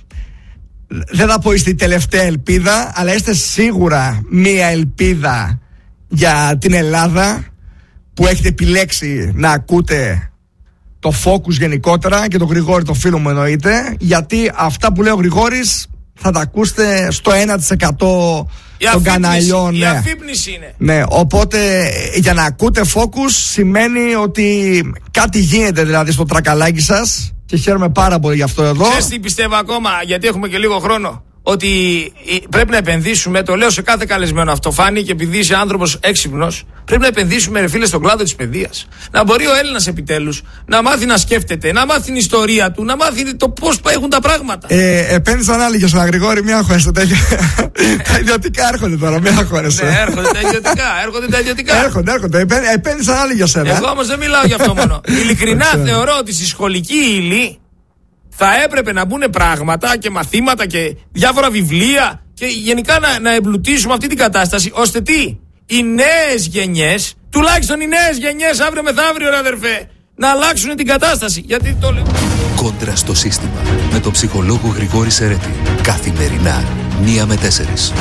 δεν θα πω είστε η τελευταία ελπίδα, αλλά είστε σίγουρα μία ελπίδα για την Ελλάδα που έχετε επιλέξει να ακούτε το Focus γενικότερα και τον Γρηγόρη το φίλο μου εννοείται, γιατί αυτά που λέει ο Γρηγόρης θα τα ακούσετε στο ένα τοις εκατό των καναλιών. Η ναι. αφύπνιση είναι. Ναι, οπότε για να ακούτε Focus σημαίνει ότι κάτι γίνεται δηλαδή στο τρακαλάκι σας και χαίρομαι πάρα πολύ γι' αυτό εδώ. Ξέρεις τι πιστεύω ακόμα, γιατί έχουμε και λίγο χρόνο, ότι πρέπει να επενδύσουμε, το λέω σε κάθε καλεσμένο αυτό, Φάνη, και επειδή είσαι άνθρωπος έξυπνος, πρέπει να επενδύσουμε ρε φίλε στον κλάδο της παιδείας. Να μπορεί ο Έλληνας επιτέλους να μάθει να σκέφτεται, να μάθει την ιστορία του, να μάθει το πώς έχουν τα πράγματα. Ε, επένδυσαν άλλοι και στον Γρηγόρη, μια χώρεσαι. Τα ιδιωτικά έρχονται τώρα, μια χώρεσαι. Ναι, έρχονται τα ιδιωτικά. Έρχονται τα ιδιωτικά. Έρχονται, έρχονται. Επένδυσαν άλλοι για σένα. Εγώ όμως δεν μιλάω γι' αυτό μόνο. Ειλικρινά θεωρώ ότι στη σχολική ύλη θα έπρεπε να μπουν πράγματα και μαθήματα και διάφορα βιβλία και γενικά να, να εμπλουτίσουμε αυτή την κατάσταση, ώστε τι, οι νέες γενιές, τουλάχιστον οι νέες γενιές αύριο μεθαύριο ρε αδερφέ, να αλλάξουν την κατάσταση. Γιατί το λέω. Κόντρα στο σύστημα με τον ψυχολόγο Γρηγόρη Σερέτη. Καθημερινά, μία με τέσσερις.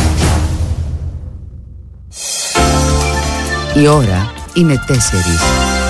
Η ώρα είναι τέσσερις.